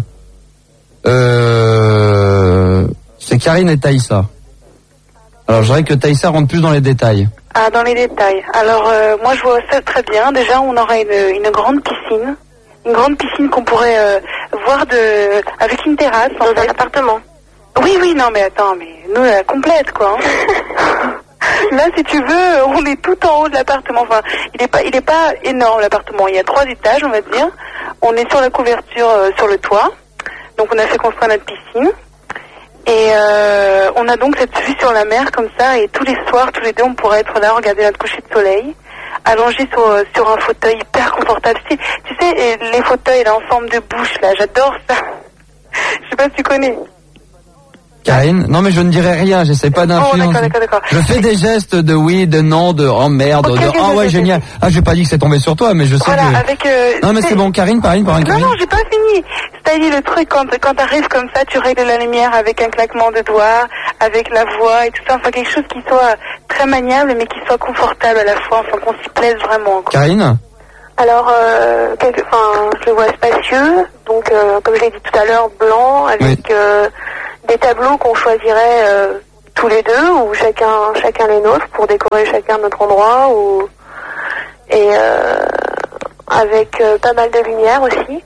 Euh, c'est Karine et Taïssa. Alors, je dirais que Taïssa rentre plus dans les détails. Ah, dans les détails. Alors, euh, moi, je vois ça très bien. Déjà, on aurait une, une grande piscine. Une grande piscine qu'on pourrait euh, voir de avec une terrasse. Dans un appartement. Oui, oui, non, mais attends, mais nous, la complète, quoi. Hein. Là, si tu veux, on est tout en haut de l'appartement. Enfin, il est pas, il est pas énorme, l'appartement. Il y a trois étages, on va dire. On est sur la couverture, euh, sur le toit. Donc, on a fait construire notre piscine. Et euh, on a donc cette vue sur la mer comme ça. Et tous les soirs, tous les deux, on pourrait être là, regarder notre coucher de soleil, allongé sur, sur un fauteuil hyper confortable. Tu, tu sais, les fauteuils là, en forme de bouche, là, j'adore ça. Je sais pas si tu connais. Karine, non mais je ne dirai rien, j'essaie pas d'influencer. Oh, d'accord, d'accord, d'accord. Je fais des gestes de oui, de non, de oh merde, Okay, de okay, oh ouais okay, génial. okay. Ah j'ai pas dit que c'est tombé sur toi, mais je sais Voilà, que. avec. Euh, non mais c'est bon, Karine, Karine, Karine. Non, non, j'ai pas fini. C'est-à-dire le truc quand quand t'arrives comme ça, tu règles la lumière avec un claquement de doigts, avec la voix et tout ça. Enfin quelque chose qui soit très maniable, mais qui soit confortable à la fois. Enfin qu'on s'y plaise vraiment. Quoi. Karine. Alors, euh, quelque, enfin, je le vois spacieux, donc euh, comme je l'ai dit tout à l'heure, blanc, avec Oui. euh, des tableaux qu'on choisirait euh, tous les deux, ou chacun chacun les nôtres, pour décorer chacun notre endroit, ou et euh, avec euh, pas mal de lumière aussi.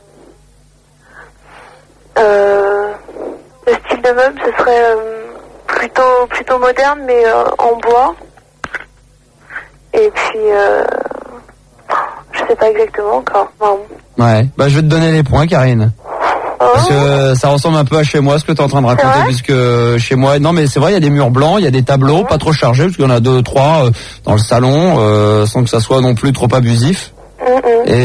Euh, le style de meuble, ce serait euh, plutôt plutôt moderne, mais euh, en bois. Et puis... Euh, je sais pas exactement encore. Non. Ouais. Bah je vais te donner les points, Karine. Oh. Parce que ça ressemble un peu à chez moi, ce que tu es en train de raconter, vrai puisque chez moi, non mais c'est vrai, il y a des murs blancs, il y a des tableaux, pas trop chargés, parce qu'il y en a deux, trois euh, dans le salon, euh, sans que ça soit non plus trop abusif. Mm-mm. Et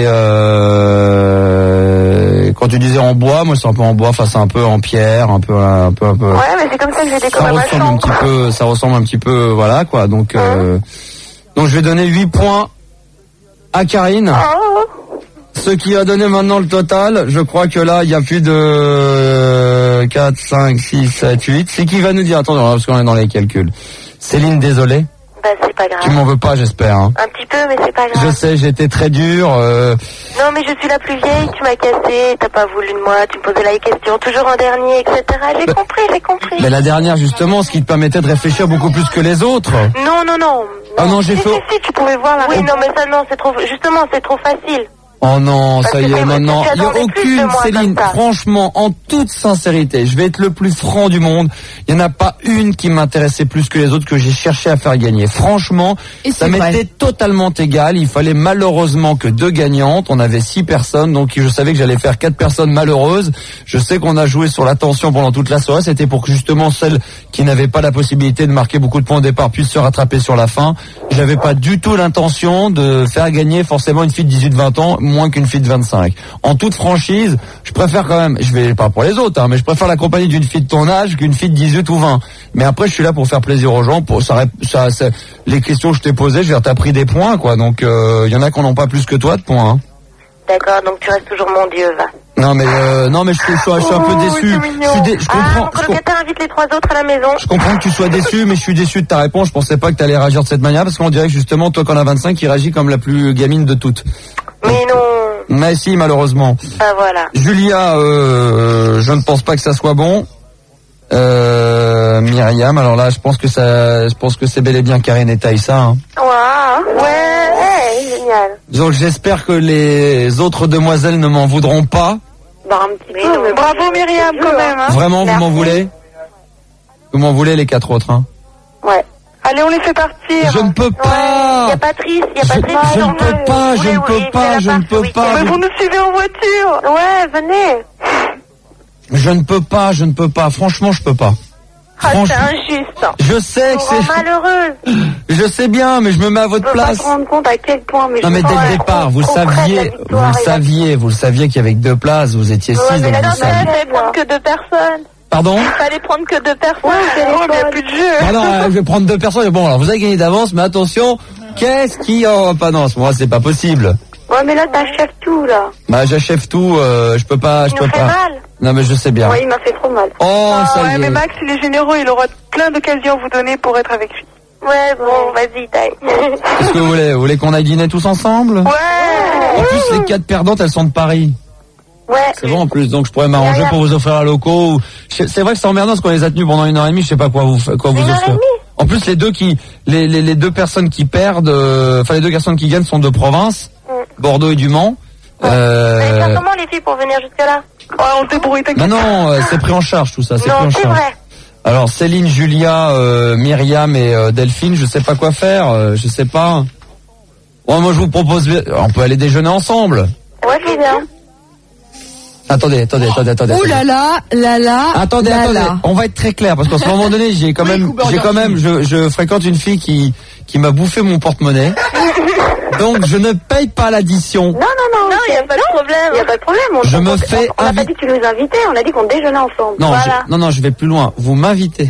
euh, quand tu disais en bois, moi c'est un peu en bois, enfin c'est un peu en pierre, un peu, un peu, un peu. Ouais, mais c'est comme ça que j'ai Ça décoré ma ressemble un chambre. petit peu, ça ressemble un petit peu, voilà quoi. Donc, euh, donc je vais donner huit points à Karine. Oh. Ce qui a donné maintenant le total, je crois que là, il y a plus de quatre, cinq, six, sept, huit. C'est qui va nous dire, attends, parce qu'on est dans les calculs. Céline, désolé. Bah, c'est pas grave. Tu m'en veux pas, j'espère. Hein. Un petit peu, mais c'est pas grave. Je sais, j'étais très dur. Euh... Non, mais je suis la plus vieille, tu m'as cassé, t'as pas voulu de moi, tu me posais la question, toujours en dernier, et cetera. J'ai Bah, compris, j'ai compris. Mais la dernière, justement, ce qui te permettait de réfléchir beaucoup plus que les autres. Non, non, non. Ah non, j'ai Si, fait... si, si, tu pouvais voir la Oui, réponse. non, mais ça, non, c'est trop... Justement, c'est trop facile. Oh non, Parce ça y que est, c'est- maintenant, tu il n'y a attendais plus de aucune, moi Céline, comme ça. franchement, en toute sincérité, je vais être le plus franc du monde, il n'y en a pas une qui m'intéressait plus que les autres, que j'ai cherché à faire gagner. Franchement, Et ça c'est vrai. m'était totalement égal, il fallait malheureusement que deux gagnantes, on avait six personnes, donc je savais que j'allais faire quatre personnes malheureuses. Je sais qu'on a joué sur la tension pendant toute la soirée, c'était pour que justement celles qui n'avaient pas la possibilité de marquer beaucoup de points au départ puissent se rattraper sur la fin. J'avais pas du tout l'intention de faire gagner forcément une fille de dix-huit vingt ans, moins qu'une fille de vingt-cinq. En toute franchise, je préfère quand même, je vais pas pour les autres, hein, mais je préfère la compagnie d'une fille de ton âge qu'une fille de dix-huit ou vingt. Mais après, je suis là pour faire plaisir aux gens. Pour ça, ça, ça les questions que je t'ai posées, je veux dire, t'as pris des points, quoi. Donc, il euh, y en a qui n'en ont pas plus que toi de points. Hein. D'accord, donc tu restes toujours mon Dieu, va. Non, mais euh, non, mais je, suis- je, suis- je suis un peu Oh, déçu. c'est mignon. Je, suis dé- je Ah, comprends. mon je com- colocataire invite les trois autres à la maison. Je comprends que tu sois déçu, mais je suis déçu de ta réponse. Je pensais pas que tu allais réagir de cette manière, parce qu'on dirait que justement, toi, quand on a vingt-cinq, il réagit comme la plus gamine de toutes. Mais non. Mais si, malheureusement. Bah voilà. Julia, euh, je ne pense pas que ça soit bon. Euh, Myriam, alors là, je pense que ça, je pense que c'est bel et bien Karine et Taïssa. Hein. Waouh. Ouais. Hey, génial. Donc j'espère que les autres demoiselles ne m'en voudront pas. Bah un petit Mais peu. non, mais bravo bon, Myriam c'est quand dur, même. Hein. Vraiment, vous Merci. m'en voulez? Vous m'en voulez les quatre autres, hein? Ouais. Allez, on les fait partir. Je ne peux pas. Il y a Patrice, il y a Patrice. Je, je ne peux pas, je Oui, ne oui, peux c'est pas, la je ne part peux ce pas. Mais vous nous suivez en voiture. Ouais, venez. Je ne peux pas, je ne peux pas. Franchement, je peux pas. Ah, c'est Franchement. injuste. Je sais que Je vous rends c'est. malheureuse. Je sais bien, mais je me mets à votre Je peux pas place. te rendre compte à quel point. Mais Non je mais me dès sens le départ, trop- vous le trop près de la saviez, vous victoire le et la- saviez, vous le saviez qu'il y avait que deux places, vous étiez six, Ouais, mais donc la vous dernière saviez. Il fallait prendre que deux personnes. Pardon? Il fallait prendre que deux personnes. Ouais, c'est Oh, mais il n'y a les plus de jeu. Ah non, euh, je vais prendre deux personnes. Bon, alors vous avez gagné d'avance, mais attention, qu'est-ce qui... Oh, pas non, à ce moment-là, c'est pas possible. Ouais, mais là, t'achèves tout, là. Bah, j'achève tout, euh, je peux pas, je Il peux nous fait pas. mal. Non, mais je sais bien. Ouais, il m'a fait trop mal. Oh, Ah, ça ouais, y mais est. Max, il est généreux, il aura plein d'occasions à vous donner pour être avec lui. Ouais, bon, vas-y, taille. Qu'est-ce que vous voulez? Vous voulez qu'on aille dîner tous ensemble? Ouais. En plus, les quatre perdantes, elles sont de Paris. Ouais. C'est bon en plus, donc je pourrais m'arranger pour vous offrir un loco. ou- Je- C'est vrai que c'est emmerdant parce qu'on les a tenus pendant une heure et demie, je sais pas quoi vous fa- quoi vous Une heure et offrir. demie En plus, les deux qui, les, les, les deux personnes qui perdent, euh, enfin les deux personnes qui gagnent sont de province, Mm. Bordeaux et du Mans. Vous allez Euh, faire comment, les filles, pour venir jusque-là? Ouais, on se débrouille, bah t'inquiète. non, euh, c'est pris en charge tout ça, c'est pris en Non, c'est charge. vrai. Alors Céline, Julia, euh, Myriam et euh, Delphine, je sais pas quoi faire, euh, je sais pas. Bon, moi je vous propose, on peut aller déjeuner ensemble. Ouais, c'est bien. Attendez, attendez, attendez, attendez. Ouh là là, là là. Attendez, là attendez. là. On va être très clair parce qu'à ce moment donné, j'ai quand Oui, même, Cooper j'ai quand Burger même, je, je fréquente une fille qui, qui m'a bouffé mon porte-monnaie. Donc je ne paye pas l'addition. Non, non, non. Non, il n'y a pas de problème. Il n'y a pas de problème. On, Je on- me on- fais On n'a pas invi- dit que tu nous invitais, on a dit qu'on déjeunait ensemble. Non, Voilà. je, non, non, je vais plus loin. Vous m'invitez.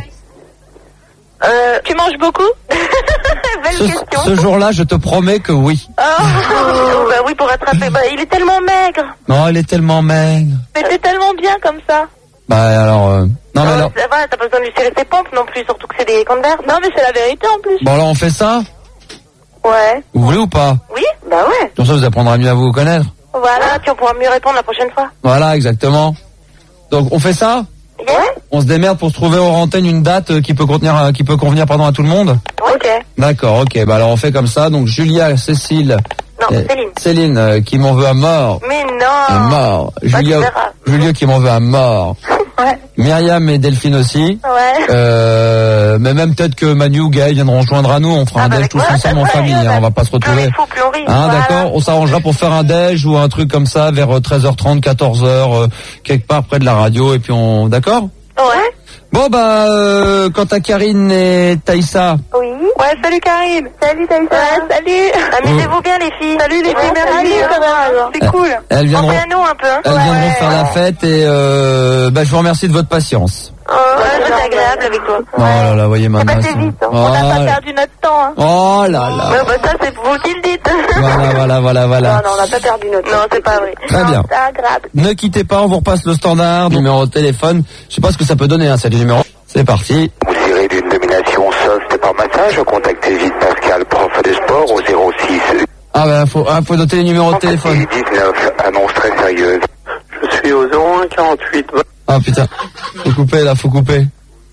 Euh, tu manges beaucoup? Belle Ce, question. ce jour-là, je te promets que oui. Oh, Oh, bah oui, pour rattraper. Bah, il est tellement maigre. Non, elle est tellement maigre. mais t'es tellement bien comme ça. Bah alors, euh, non mais Euh, alors, Ça va, t'as pas besoin de lui serrer ses pompes non plus, surtout que c'est des converses. Non, mais c'est la vérité en plus. bon alors on fait ça. Ouais. Vous voulez ou pas? Oui, bah ouais. Comme ça, vous apprendrez mieux à vous connaître. Voilà, tu pourras mieux répondre la prochaine fois. Voilà, exactement. Donc on fait ça. Ouais. On se démerde pour se trouver hors antenne une date euh, qui peut contenir, euh, qui peut convenir pardon à tout le monde. Ok. D'accord, ok. Bah alors on fait comme ça. Donc Julia, Cécile, Non, euh, Céline. Céline euh, qui m'en veut à mort, Mais à non. mort. Bah, Julia, tu verras. Julia qui m'en veut à mort. Ouais. Myriam et Delphine aussi. Ouais. Euh, mais même peut-être que Manu ou Gaël viendront rejoindre à nous. On fera Ah un bah déj avec tous moi, ensemble en ouais, famille. ouais, hein, on va pas se Plus on retrouver. est fou, plus on rit. Hein, Voilà. d'accord. On s'arrangera pour faire un déj ou un truc comme ça vers euh, treize heures trente, quatorze heures, euh, quelque part près de la radio. Et puis on, d'accord. Ouais. Bon bah, euh, quant à Karine et Taïssa. Oui. Ouais, salut Karine. Salut, Taïsa. Ouais, salut. Amusez-vous bien, les filles. Salut les filles, Ouais, merci. salut, ça va, alors. C'est cool. Elles viendront, Pensez à nous un peu, hein. elles viendront Ouais. faire la fête et euh, bah, je vous remercie de votre patience. Oh, ouais, c'est agréable avec toi. Oh là là, voyez Ça maintenant. passait vite, hein. Oh, On n'a pas là- perdu notre temps. Hein. oh là là. Ouais, bah ça, c'est vous qui le dites. Voilà, voilà, voilà, voilà. Non, non, on n'a pas perdu notre temps. Non, c'est pas vrai. Très bien. C'est agréable. Ne quittez pas, on vous repasse le standard, numéro de téléphone. Je sais pas ce que ça peut donner, hein, c'est le numéro. C'est parti. Vous irez d'une domination soft par massage, contactez vite Pascal, prof de sport, au zéro six Ah bah, faut, ah, faut noter les numéros de téléphone. dix-neuf, annonce très sérieuse. Je suis au zéro un quarante-huit, Ah putain, faut couper là, faut couper.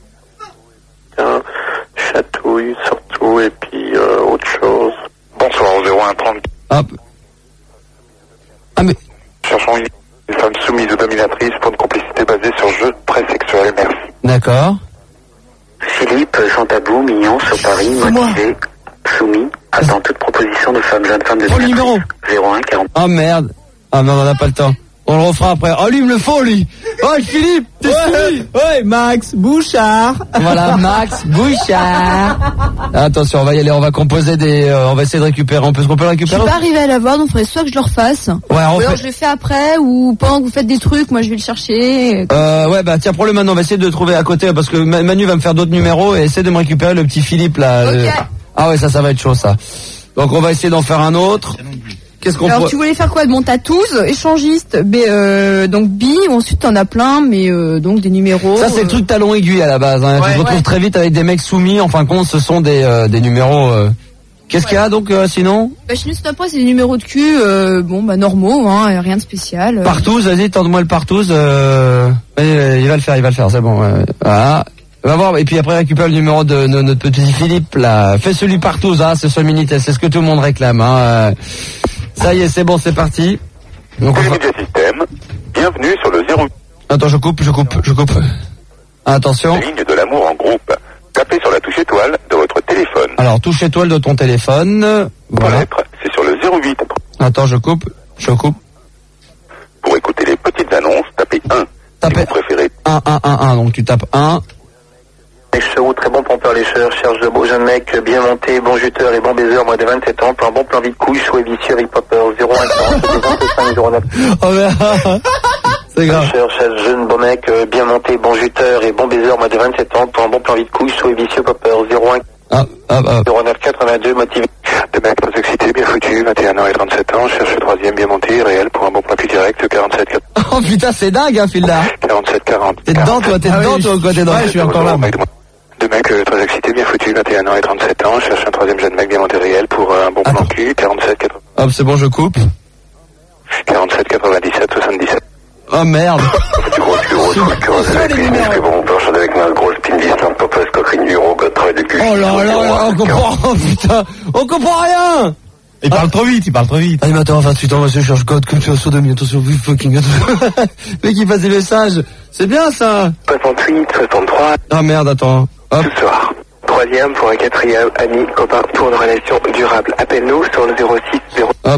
vingt, chatouille surtout, et puis euh, autre chose. Bonsoir au zéro un trente. Hop. Ah mais, Cherchons une une femme soumise ou dominatrice pour une complicité basée sur jeu très sexuel, merci. d'accord. Philippe, sans tabou, mignon, sur Paris, motivé, soumis, attend toute proposition de femme, jeune femme de Oh, le numéro. zéro un quarante. Oh merde. Ah non, on n'a pas le temps. On le refera après. Oh lui, il me le faut lui. Oh Philippe, t'es soumis. Ouais, Max Bouchard. Voilà, Max Bouchard. Attention, on va y aller, on va composer des... euh, on va essayer de récupérer. On peut, on peut le Je récupérer suis pas arrivée à l'avoir, donc il faudrait soit que je le refasse. Ouais, on Ou alors fait- je le fais après, ou pendant que vous faites des trucs, moi je vais le chercher. Euh, ouais, bah tiens, prends-le maintenant, on va essayer de le trouver à côté, parce que Ma- Manu va me faire d'autres numéros et essaie de me récupérer le petit Philippe là. Ok. le- Ah ouais, ça, ça va être chaud ça. Donc on va essayer d'en faire un autre. Qu'est-ce qu'on Alors pourrait... tu voulais faire quoi de mon tatouze, échangiste, B, euh, donc bi, ensuite t'en as plein, mais euh, donc des numéros. Ça c'est le euh, truc talon aiguille à la base. Hein. Ouais, tu te retrouves ouais. très vite avec des mecs soumis. En fin de compte, ce sont des, euh, des numéros. euh. Qu'est-ce qu'il y a donc euh, sinon? Bah, chez nous, c'est après, c'est des numéros de cul, euh, bon, bah, normaux, hein, rien de spécial. euh. Partouze, vas-y, tente-moi le partouze. Euh... ouais, il va le faire, il va le faire, c'est bon. ouais. Voilà. Va voir, et puis après récupère le numéro de, de notre petit Philippe là. Fais celui partouze, hein, c'est ce Minitel, c'est ce que tout le monde réclame. Hein. euh. Ça y est, c'est bon, c'est parti. Donc, on va- Télémédia Système, bienvenue sur le zéro. Attends, je coupe, je coupe, je coupe. Attention. Ligne de l'amour en groupe. Tapez sur la touche étoile de votre téléphone. téléphone. Alors, touche étoile de ton téléphone. Voilà. C'est sur le zéro huit. Attends, je coupe. Je coupe. Pour écouter les petites annonces, tapez un. Tapez si vous préférez. un, un, un, un. Donc, tu tapes un. Lécheur, très bon pompeur lécheur, cherche de beaux jeunes mecs, bien montés, bon juteur et bon baiser, moins de vingt-sept ans, pour un bon plan vide couille, chouet vicieux, Harry Potter, zéro un quarante, zéro neuf. Oh merde. C'est grave. Lécheur, cherche jeune beau mec, bien monté, bon juteur et bon baiser, moins de vingt-sept ans, pour un bon plan vide couille, chouet vicieux, Popper, zéro un ah, ah, ah. zéro neuf quatre-vingt-deux, motivé. De mecs très excités, bien foutus, vingt et un ans et trente-sept ans, cherche le troisième, bien monté, réel, pour un bon plan cul direct, quarante-sept quarante. Oh putain, c'est dingue, hein, Phil là. quarante-sept quarante. T'es dedans, toi, t'es dedans, toi, quoi, t'es dedans. Ouais, je suis encore là. Deux mecs euh, très excités, bien foutus, vingt et un ans et trente-sept ans, cherche un troisième jeune mec bien monté réel pour euh, un bon plan cul, quarante-sept quatre-vingt. Hop, c'est bon, je coupe. quarante-sept quatre-vingt-dix-sept soixante-dix-sept. Oh merde. Du gros cul, gros cul, gros avec les muscles, bon, planche avec ma grosse pine d'Islande, popeuse, coquerine du gros, god, travail de cul. Oh là là là, on comprend, oh putain, on comprend rien. Il parle trop vite, il parle trop vite. Animateur à vingt-huit ans, monsieur, je cherche code, culture, sodomie, attention, vous fucking, attention. Mec, il passe des messages. C'est bien, ça. soixante-huit, soixante-trois. Ah merde, attends. Hop. Ce soir. Troisième pour un quatrième, ami, copain, pour une relation durable. Appelle-nous sur le zéro six zéro. Hop.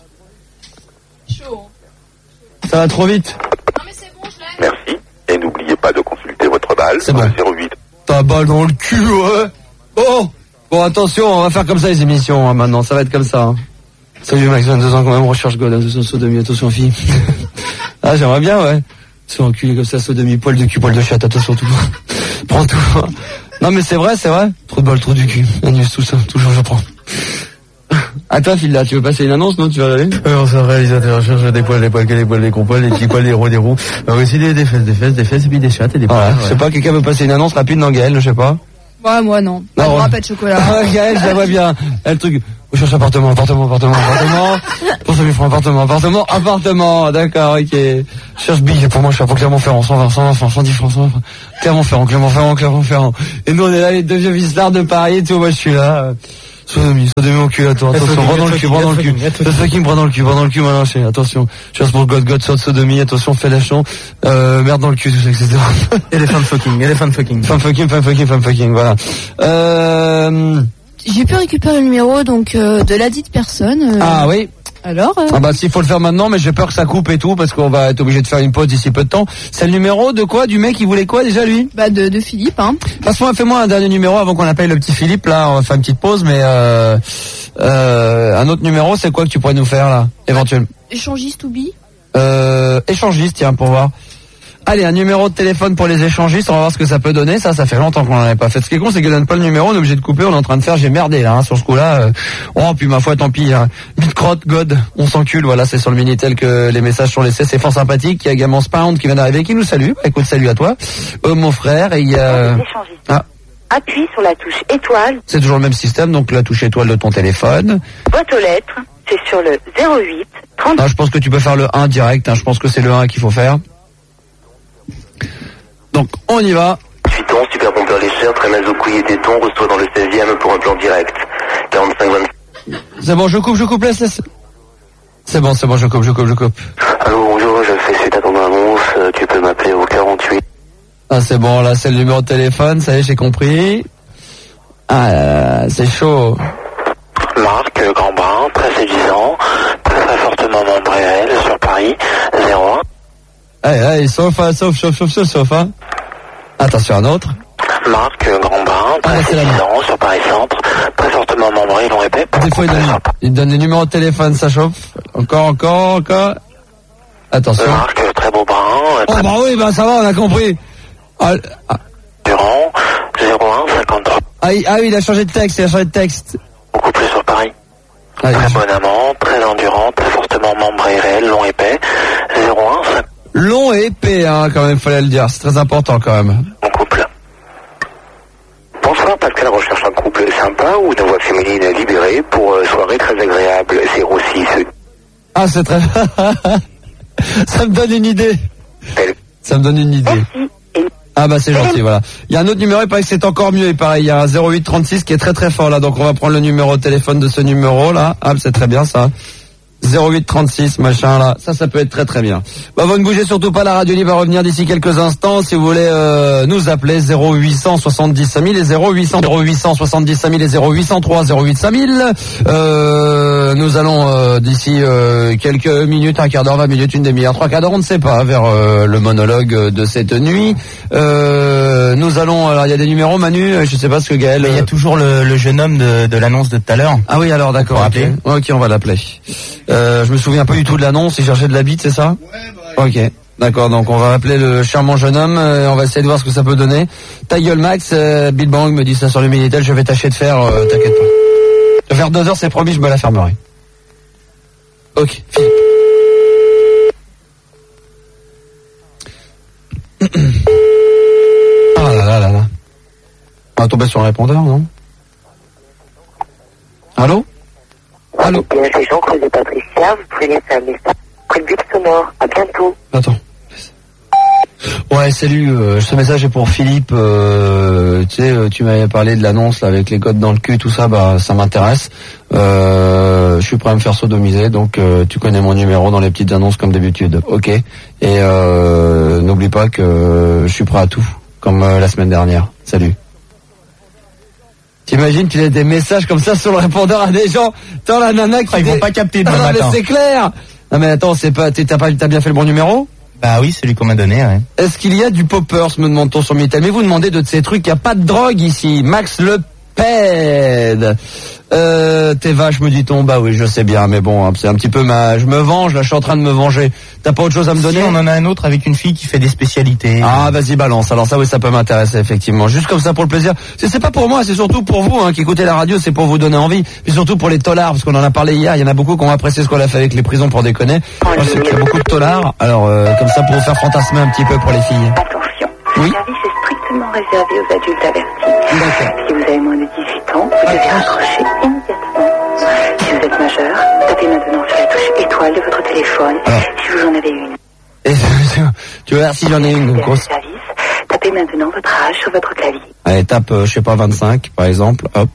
Ça va trop vite. Non mais c'est bon, je l'ai. Merci. Et n'oubliez pas de consulter votre balle. C'est bon. zéro huit. Ta balle dans le cul, ouais. Bon. Bon, attention, on va faire comme ça les émissions, hein, maintenant. Ça va être comme ça. Hein. Salut Max, vingt-deux ans quand même, recherche God, attention, sodomie, attention fille. Ah, j'aimerais bien, ouais. Sur enculé comme ça, sodomie, poil de cul, poil de chatte, attention tout. Prends tout. Non mais c'est vrai, c'est vrai. Trop de balles, trop du cul. Annule tout ça, toujours je prends. À toi, Phil, là, tu veux passer une annonce, non? Tu vas aller? Alors, ça réalisateur cherche des poils, des poils, des poils, des gros poils, des petits poils, des roues, des roues. Alors, aussi des, des fesses, des fesses, des fesses, et puis des chattes et des poils. Voilà. Ouais. Je sais pas, quelqu'un veut passer une annonce rapide dans Gaël, je sais pas. Ouais, moi non. Pas de ouais. râpé de chocolat. Ah, Gaël, je la vois bien. Elle, le truc. On cherche appartement, appartement, appartement, appartement. Pour ça, lui francs, appartement, appartement, appartement. D'accord, ok. Je cherche billet pour moi, je suis pour Clermont-Ferrand, cent vingt, cent vingt, cent dix francs, cent vingt. Clermont-Ferrand, Clermont-Ferrand, Clermont-Ferrand. Et nous, on est là, les deux vieux vislards de Paris et tout. Moi, je suis là. Sodomie, sodomie mon cul, attends, attention, prends dans le cul, prends dans le cul. Le fucking, prends dans le cul, prends dans le cul, maintenant, c'est, attention. Je cherche pour God, God, sort sodomie, attention, fais lâchon, euh, merde dans le cul, tout ça, et cetera. Elephant fucking, elephant fucking. Femme fucking, femme fucking, femme fucking, voilà. Euh... J'ai pu récupérer le numéro, donc, euh, de la dite personne. Euh... Ah oui. Alors euh... Ah bah s'il faut le faire maintenant, mais j'ai peur que ça coupe et tout, parce qu'on va être obligé de faire une pause d'ici peu de temps. C'est le numéro de quoi? Du mec, il voulait quoi déjà, lui? Bah de, de Philippe, hein. Passe-moi, fais-moi un dernier numéro avant qu'on appelle le petit Philippe, là, on va faire une petite pause, mais euh, euh, un autre numéro, c'est quoi que tu pourrais nous faire, là, éventuellement? Échangiste ou bi? Euh, échangiste, tiens, pour voir. Allez, un numéro de téléphone pour les échangistes, on va voir ce que ça peut donner. Ça, ça fait longtemps qu'on n'en avait pas fait. Ce qui est con, c'est qu'elle donne pas le numéro, on est obligé de couper, on est en train de faire, j'ai merdé là, hein, sur ce coup-là. Euh... Oh, puis ma foi, tant pis. Hein. Bitcrotte, God, on s'encule, voilà, c'est sur le Minitel que les messages sont laissés, c'est fort sympathique. Il y a également Spound qui vient d'arriver, qui nous salue. Bah, écoute, salut à toi. Euh, mon frère, et il y a... Ah. Appuie sur la touche étoile. C'est toujours le même système, donc la touche étoile de ton téléphone. Boîte aux lettres, c'est sur le zéro huit trente. Ah, je pense que tu peux faire le un direct, hein, je pense que c'est le un qu'il faut faire. Donc, on y va. huit ans, super pompeur lécheur, très naso couillé téton, reçoit dans le seizième pour un plan direct. quarante-cinq vingt. C'est bon, je coupe, je coupe, laisse, laisse. C'est bon, c'est bon, je coupe, je coupe, je coupe. Allô, bonjour, je fais suite à ton annonce, euh, tu peux m'appeler au quarante-huit. Ah, c'est bon, là, c'est le numéro de téléphone, ça y est, j'ai compris. Ah, là, là, c'est chaud. Marc, euh, Grand Brun, très séduisant, très très fortement membré réel sur Paris, zéro un. Allez, allez, sauf, hein, sauf, sauf, sauf, sauf, sauf, hein. Attention, un autre. Marc, euh, Grand Brun, très Ah, séduisant sur Paris Centre, très fortement membré, long épais. Des fois, il donne, il donne les numéros de téléphone, ça chauffe. Encore, encore, encore. Attention. Marc, euh, très beau brun. Euh, Oh, bah oui, bah ça va, on a compris. Ah, ah. Durand, zéro un cinquante-trois. Ah, il, ah oui, il a changé de texte, il a changé de texte. Beaucoup plus sur Paris. Allez, Très je... bon amant, très endurant, très fortement membré réel, long épais, zéro un cinquante. Long et épais, hein, quand même, fallait le dire. C'est très important, quand même. Mon couple. Bonsoir, Pascal recherche un couple sympa ou une voix féminine libérée pour euh, soirée très agréable, zéro six. Ah, c'est très... Ça me donne une idée. Ça me donne une idée. Ah bah c'est gentil, voilà. Il y a un autre numéro, il paraît que c'est encore mieux, et pareil, il y a un zéro huit trente-six qui est très très fort là, donc on va prendre le numéro de téléphone de ce numéro là. Ah, c'est très bien ça. zéro huit trente-six, machin là, ça, ça peut être très très bien. Bah, vous ne bougez surtout pas, la radio libre va revenir d'ici quelques instants. Si vous voulez euh, nous appeler, zéro huit cent soixante-dix cinq mille et zéro huit cents, zéro huit cent soixante-dix cinq mille et zéro huit cent trois, zéro huit cinq mille. Euh, nous allons euh, d'ici euh, quelques minutes, un quart d'heure, vingt minutes, une demi-heure, trois quarts d'heure, on ne sait pas, vers euh, le monologue de cette nuit. Euh, nous allons, alors il y a des numéros, Manu, je sais pas ce que Gaël... Il y a toujours le, le jeune homme de, de l'annonce de tout à l'heure. Ah oui, alors d'accord, ok. Ok, on va l'appeler. Euh, je me souviens pas du tout de l'annonce, il cherchait de la bite, c'est ça? Ouais, bah... Ok, d'accord, donc on va appeler le charmant jeune homme, euh, on va essayer de voir ce que ça peut donner. Ta gueule Max, euh, Bill Bang me dit ça sur le Minitel, je vais tâcher de faire, euh, t'inquiète pas. De faire deux heures, c'est promis, je me la fermerai. Ok, Philippe. Ah là là là là. On va tomber sur le répondeur, non? Allô? Allô? Bien, c'est Jean-Claude et Patricia, vous pouvez laisser un message après le but sonore. À bientôt. Attends. Ouais, salut, euh, ce message est pour Philippe, euh, tu sais, euh, tu m'avais parlé de l'annonce là, avec les codes dans le cul, tout ça, bah ça m'intéresse. Euh, je suis prêt à me faire sodomiser, donc euh, tu connais mon numéro dans les petites annonces comme d'habitude, ok. Et euh, n'oublie pas que euh, je suis prêt à tout, comme euh, la semaine dernière. Salut. T'imagines qu'il y a des messages comme ça sur le répondeur à des gens, tant la nana qui... Ah, ils vont pas capter demain non, matin. mais c'est clair. Non mais attends, c'est pas, t'as pas, t'as bien fait le bon numéro? Bah oui, c'est lui qu'on m'a donné, ouais. Est-ce qu'il y a du poppers, me demande-t-on sur Minitel? Mais vous demandez de ces trucs, il n'y a pas de drogue ici. Max Le Pède. Euh, t'es vache, me dit-on. Bah oui, je sais bien, mais bon, c'est un petit peu ma... Je me venge, là, je suis en train de me venger. T'as pas autre chose à me donner? Si, on en a un autre avec une fille qui fait des spécialités. Ah, vas-y, balance. Alors ça, oui, ça peut m'intéresser, effectivement. Juste comme ça, pour le plaisir. C'est, c'est pas pour moi, c'est surtout pour vous, hein, qui écoutez la radio, c'est pour vous donner envie. Puis surtout pour les tolards, parce qu'on en a parlé hier. Il y en a beaucoup qui ont apprécié ce qu'on a fait avec les prisons pour déconner. Moi, je sais qu'il y a beaucoup de tolards. Alors, euh, comme ça, pour vous faire fantasmer un petit peu pour les filles. Attention, oui, le service est strictement réservé aux adultes avertis. D'accord. Si vous avez moins de dix-huit ans, vous devez raccrocher immédiatement. Si vous êtes majeur, tapez maintenant sur la touche étoile de votre téléphone, alors, si vous en avez une. Et, tu vas voir si j'en ai une. Grosse... service, tapez maintenant votre âge sur votre clavier. Allez, tape, euh, je sais pas, vingt-cinq, par exemple. Hop.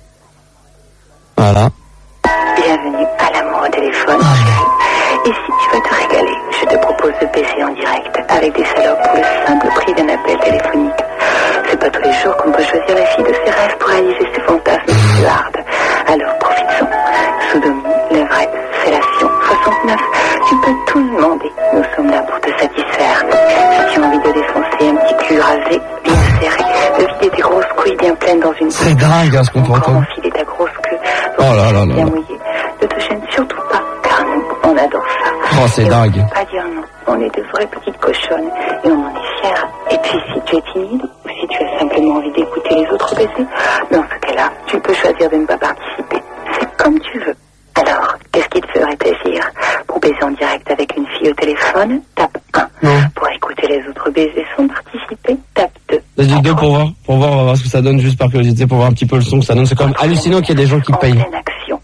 Voilà. Bienvenue à l'amour au téléphone, ah, chérie. Et si tu veux te régaler, je te propose de baiser en direct avec des salopes pour le simple prix d'un appel téléphonique. C'est pas tous les jours qu'on peut choisir la fille de ses rêves pour réaliser ses fantasmes les plus hardes. Alors profitons. Sodomie, levrette, fellation, soixante-neuf. Tu peux tout demander. Nous sommes là pour te satisfaire. Si tu as envie de défoncer un petit cul rasé, bien serré, de vider tes grosses couilles bien pleines dans une... C'est dingue, hein, ce qu'on peut entendre. Enfiler ta grosse queue oh là là là bien là. mouillée. Ne te gêne surtout pas, car nous, on adore ça. Oh, c'est et dingue. On ne peut pas dire non. On est de vraies petites cochonnes et on en est fiers. Et puis, si tu es timide ou si tu as simplement envie d'écouter les autres baiser, dans ce cas-là, tu peux choisir de ne pas participer. C'est comme tu veux. Alors, qu'est-ce qui te ferait plaisir? Pour baiser en direct avec une fille au téléphone, tape un. Non. Pour écouter les autres baiser sans participer, tape deux. Vas-y, deux pour voir, pour voir, on va voir ce que ça donne, juste par curiosité, pour voir un petit peu le son que ça donne. C'est quand même hallucinant qu'il y ait des gens qui payent. Action.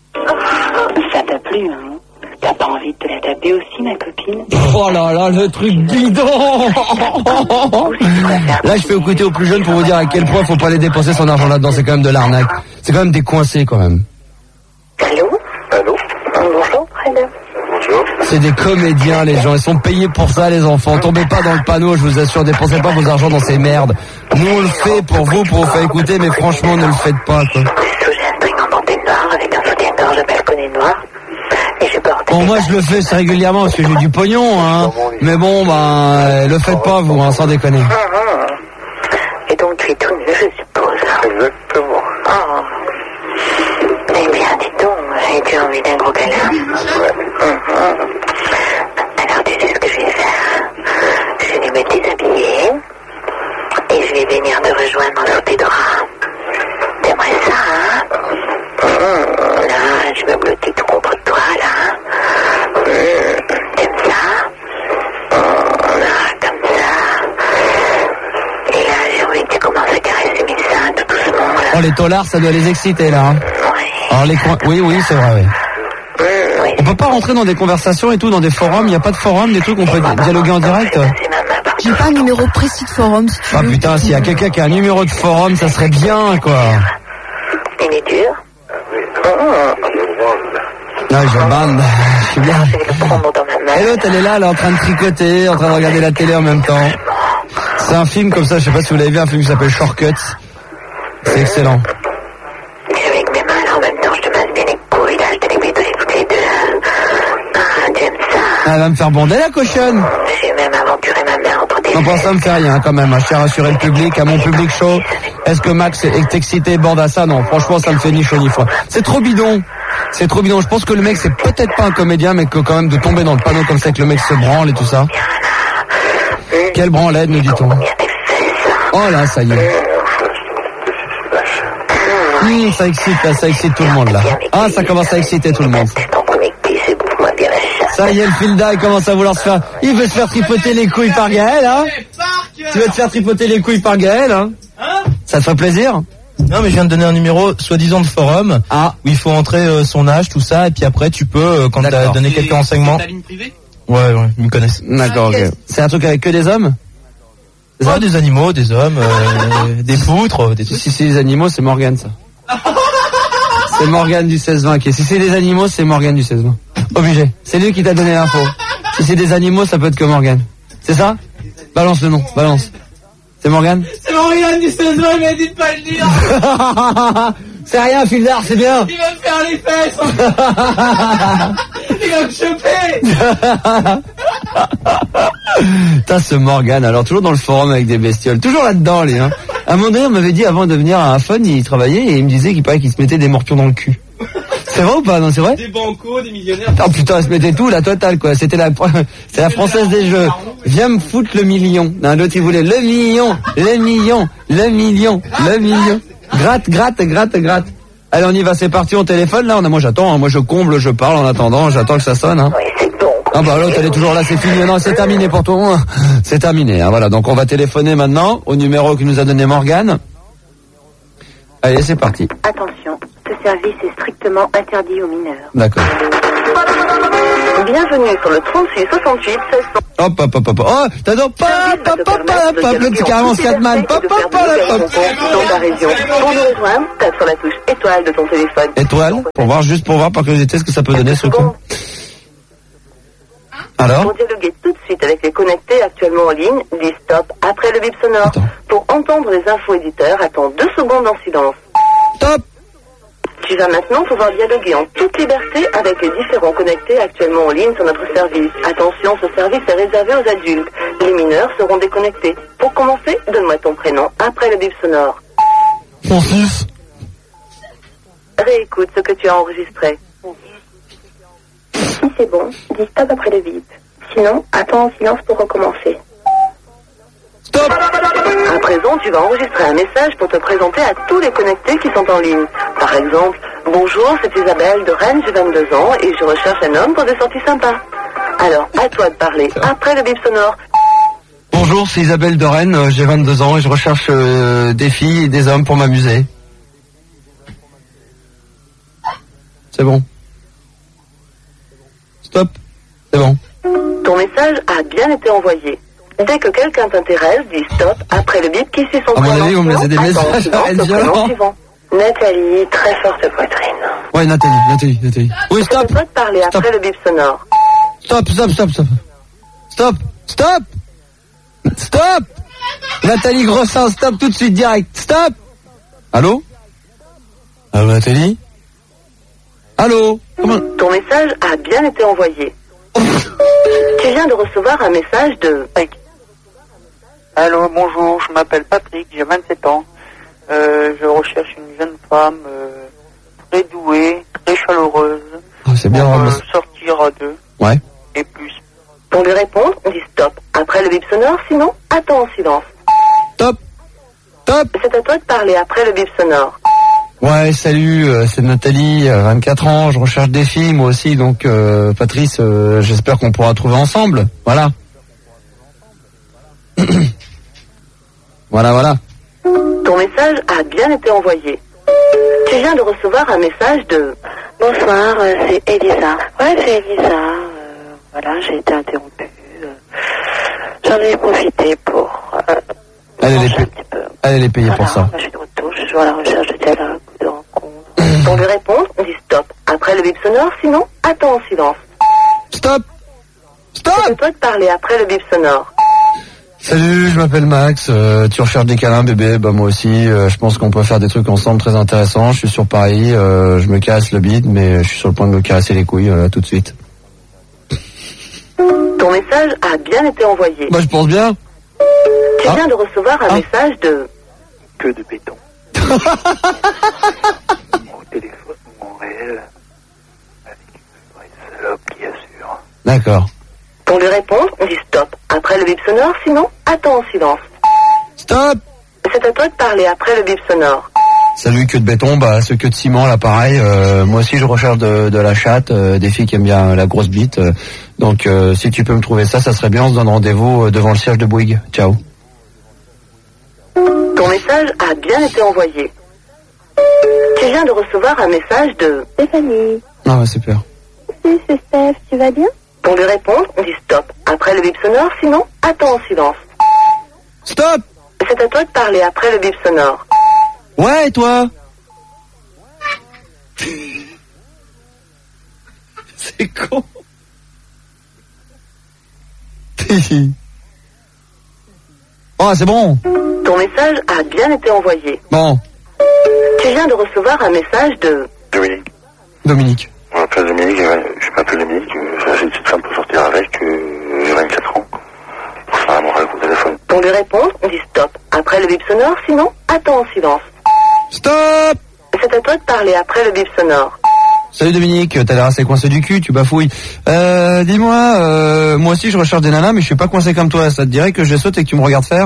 Ça t'a plu, hein? T'as pas envie de te la taper aussi, ma copine? Oh là là, le truc bidon. Là, je fais écouter aux plus jeunes pour vous dire à quel point faut pas aller dépenser son argent là-dedans. C'est quand même de l'arnaque. C'est quand même des coincés, quand même. Allô? Allô? Bonjour, Fred. Bonjour. C'est des comédiens, les gens. Ils sont payés pour ça, les enfants. Tombez pas dans le panneau, je vous assure. Dépensez pas vos argents dans ces merdes. Nous, on le fait pour vous, pour vous faire écouter, mais franchement, ne le faites pas, quoi. J'ai un string en dentelle noire avec un soutien-gorge balconné noir. Et je porte... Bon, moi, je le fais c'est régulièrement parce que j'ai du pognon, hein. Mais bon, ben, le faites pas, vous, hein, sans déconner. Et donc, tu es tout nu, je suppose. Exactement. Oh. Eh bien, dis donc, as-tu envie d'un gros câlin? Ouais. Mm-hmm. Alors, tu sais ce que je vais faire? Je vais me déshabiller et je vais venir te rejoindre sous tes draps. T'aimerais ça, hein? Mmh, là, je me blottis tout contre toi, là. Mmh, t'aimes ça? Mmh, là, comme ça. Et là, j'ai envie que tu commences à caresser mes seins tout doucement, là. Oh, les tolards, ça doit les exciter, là, hein. Oui. Alors, les coins... Oui, oui, c'est vrai, oui. Mmh, oui. On peut pas rentrer dans des conversations et tout, dans des forums, il n'y a pas de forum, des trucs, on peut dialoguer en direct. J'ai pas un numéro précis de forum, si tu Ah veux. putain, s'il y a quelqu'un qui a un numéro de forum, ça serait bien, quoi. Il est dur? Ouais, je bande. Je suis bien. Et l'autre, elle est là, elle est en train de tricoter, en train de regarder la télé en même temps. C'est un film comme ça, je sais pas si vous l'avez vu, un film qui s'appelle Shortcuts. C'est excellent. Et avec mes mains, là, en même temps, je te masse bien les couilles, là, je te les mets toutes les deux. Ah, tu aimes ça? Elle va me faire bonder, la cochonne. J'ai même aventuré ma main entre tes Non, pour ça, me fait rien, quand même. Je tiens à rassurer le public, à mon public chaud. Est-ce que Max est excité, bande à ça? Non, franchement, ça me fait ni chaud ni froid. C'est trop bidon. C'est trop bidon. Je pense que le mec, c'est peut-être pas un comédien, mais que quand même de tomber dans le panneau comme ça, que le mec se branle et tout ça. Quelle branlette, nous dit-on. Oh là, ça y est. Mmh, ça excite, là, ça excite tout le monde, là. Ah, ça commence à exciter tout le monde. Ça y est, le Filda, il commence à vouloir se faire... Il veut se faire tripoter les couilles par Gaël, hein? Tu veux te faire tripoter les couilles par Gaël, hein? Ça te ferait plaisir? Non, mais je viens de donner un numéro soi-disant de forum, ah. où il faut entrer euh, son âge, tout ça, et puis après tu peux, euh, quand t'as donné quelques renseignements... C'est ta ligne privée? Ouais, ouais, ils me connaissent. D'accord, ok. C'est un truc avec que des hommes? Des, oh, des animaux, des hommes, euh, des poutres, des trucs. Si c'est des animaux, c'est Morgane, ça. C'est Morgane du seize vingt qui est. Si c'est des animaux, c'est Morgane du seize vingt. Obligé. C'est lui qui t'a donné l'info. Si c'est des animaux, ça peut être que Morgane. C'est ça? Balance le nom, balance. C'est Morgane? C'est Morgane du seize vingt, mais dites pas le dire. C'est rien, Fildar, c'est bien. Il va me faire les fesses. Il va me choper. T'as ce Morgane, alors toujours dans le forum avec des bestioles. Toujours là-dedans, les, hein. À un moment donné, on m'avait dit avant de venir à un fun, il travaillait et il me disait qu'il paraît qu'il se mettait des morpions dans le cul. C'est vrai ou pas? Non, c'est vrai? Des bancos, des millionnaires. Oh putain, il se mettait tout, la totale, quoi. C'était la, c'est la française des jeux. Viens me foutre le million. Non, l'autre, il voulait le million, le million, le million, le million. Gratte, gratte, gratte, gratte. Allez, on y va, c'est parti, on téléphone, là. On a, moi, j'attends, hein. Moi, je comble, je parle en attendant, j'attends que ça sonne, hein. Oui, c'est bon. Ah bah l'autre, elle est toujours là, c'est fini. Non, c'est terminé pour toi. C'est terminé, hein. Voilà, donc on va téléphoner maintenant au numéro que nous a donné Morgane. Allez, c'est parti. Attention, ce service est strictement interdit aux mineurs. D'accord. Bienvenue sur le trente-six soixante-huit seize. Hop, hop, hop, hop. Oh, t'adores pas, pop, pop, pop, pop, le petit carrément Scatman. Pop, pop, pop, pop. Dans ta région. Pour nous rejoindre, tape sur la touche étoile de ton téléphone. Étoile, pour voir, juste pour voir, par curiosité, ce que ça peut donner, ce coup. Alors? Pour dialoguer tout de suite avec les connectés actuellement en ligne, dis stop après le bip sonore. Attends. Pour entendre les infos éditeurs, attends deux secondes en silence. Stop! Tu vas maintenant pouvoir dialoguer en toute liberté avec les différents connectés actuellement en ligne sur notre service. Attention, ce service est réservé aux adultes. Les mineurs seront déconnectés. Pour commencer, donne-moi ton prénom après le bip sonore. Francis. Réécoute ce que tu as enregistré. Si c'est bon, dis stop après le bip. Sinon, attends en silence pour recommencer. Stop! À présent, tu vas enregistrer un message pour te présenter à tous les connectés qui sont en ligne. Par exemple, bonjour, c'est Isabelle de Rennes, j'ai vingt-deux ans et je recherche un homme pour des sorties sympas. Alors, à toi de parler après le bip sonore. Bonjour, c'est Isabelle de Rennes, euh, j'ai vingt-deux ans et je recherche euh, des filles et des hommes pour m'amuser. C'est bon. Stop. C'est bon. Ton message a bien été envoyé. Dès que quelqu'un t'intéresse, dis stop après le bip qui suit son À mon prénom. avis, vous me laissez des messages à être violent. Nathalie, très forte poitrine. Ouais, Nathalie, Nathalie, Nathalie. Oui, stop. Je peux te parler Stop. après le bip sonore. Stop, stop, stop, stop. Stop, stop. Stop. Nathalie Grossin, stop tout de suite, direct. Stop. Allô? Allô, Nathalie? Allô? Comment? Ton message a bien été envoyé. Tu viens de recevoir un message de... Allô, bonjour, je m'appelle Patrick, j'ai vingt-sept ans. Euh, je recherche une jeune femme euh, très douée, très chaleureuse. Oh, c'est bien. Pour euh, euh, sortir à deux. Ouais. Et plus. Pour lui répondre, dis stop après le bip sonore, sinon, attends en silence. Stop. Stop. C'est à toi de parler après le bip sonore. Ouais, salut, euh, c'est Nathalie, euh, vingt-quatre ans, je recherche des filles, moi aussi, donc euh, Patrice, euh, j'espère qu'on pourra trouver ensemble, voilà. Voilà, voilà. Ton message a bien été envoyé. Tu viens de recevoir un message de... Bonsoir, euh, c'est Elisa. Ouais, c'est Elisa. Euh, voilà, j'ai été interrompue. Euh, J'en ai profité pour... Euh, Elle, elle, est payée. Elle, elle est payée voilà, pour ça. Je suis de retour, je suis à la recherche de dialogue, de rencontre. Pour lui répondre, dis stop après le bip sonore, sinon, attends en silence. Stop. Stop. C'est à toi de parler après le bip sonore. Salut, je m'appelle Max, euh, tu recherches des câlins bébé, bah moi aussi, euh, je pense qu'on peut faire des trucs ensemble très intéressants, je suis sur Paris, euh, je me casse le bide, mais je suis sur le point de me caresser les couilles, là, tout de suite. Ton message a bien été envoyé. Bah je pense bien. Tu Ah. viens de recevoir un Ah. message de... Que de béton. Mon téléphone, mon réel, avec une vraie salope qui assure. D'accord. Pour lui répondre, on dit stop après le bip sonore, sinon attends en silence. Stop. C'est à toi de parler après le bip sonore. Salut, queue de béton, bah ce queue de ciment là pareil, euh, moi aussi je recherche de, de la chatte, euh, des filles qui aiment bien la grosse bite, euh, donc euh, si tu peux me trouver ça, ça serait bien, on se donne rendez-vous euh, devant le siège de Bouygues. Ciao. Ton message a bien été envoyé. Tu viens de recevoir un message de... Stéphanie. Ah ouais, super. Si, c'est Steph, tu vas bien? Pour lui répondre, on dit stop après le bip sonore, sinon attends en silence. Stop. C'est à toi de parler après le bip sonore. Ouais, et toi? C'est con. Oh, c'est bon. Ton message a bien été envoyé. Bon, Tu viens de recevoir un message de... Dominique. Dominique. On m'appelle Dominique, je m'appelle Dominique, euh, j'ai une petite femme pour sortir avec, euh, j'ai vingt-quatre ans. Pour faire un moral au téléphone. Pour lui répondre, on dit stop après le bip sonore, sinon attends en silence. Stop. C'est à toi de parler après le bip sonore. Salut Dominique, t'as l'air assez coincé du cul, tu bafouilles. Euh, dis-moi, euh, moi aussi je recherche des nanas, mais je suis pas coincé comme toi. Ça te dirait que je saute et que tu me regardes faire?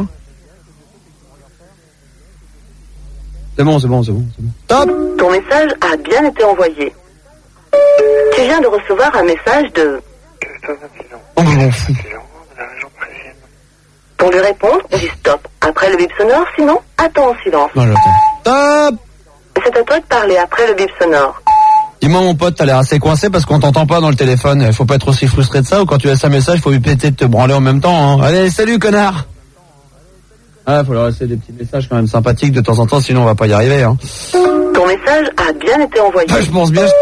C'est bon, c'est bon, c'est bon, c'est bon. Stop. Ton message a bien été envoyé. Tu viens de recevoir un message de... Oh, je m'en fous. Pour lui répondre, on dit stop après le bip sonore, sinon attends en silence. Non, j'attends. Stop. C'est à toi de parler après le bip sonore. Dis-moi mon pote, t'as l'air assez coincé parce qu'on t'entend pas dans le téléphone. Faut pas être aussi frustré de ça, ou quand tu laisses un message, faut lui péter de te branler en même temps. Hein. Allez, salut connard. Ah, faut leur laisser des petits messages quand même sympathiques de temps en temps, sinon on va pas y arriver. Hein. Ton message a bien été envoyé. Ah, je pense bien.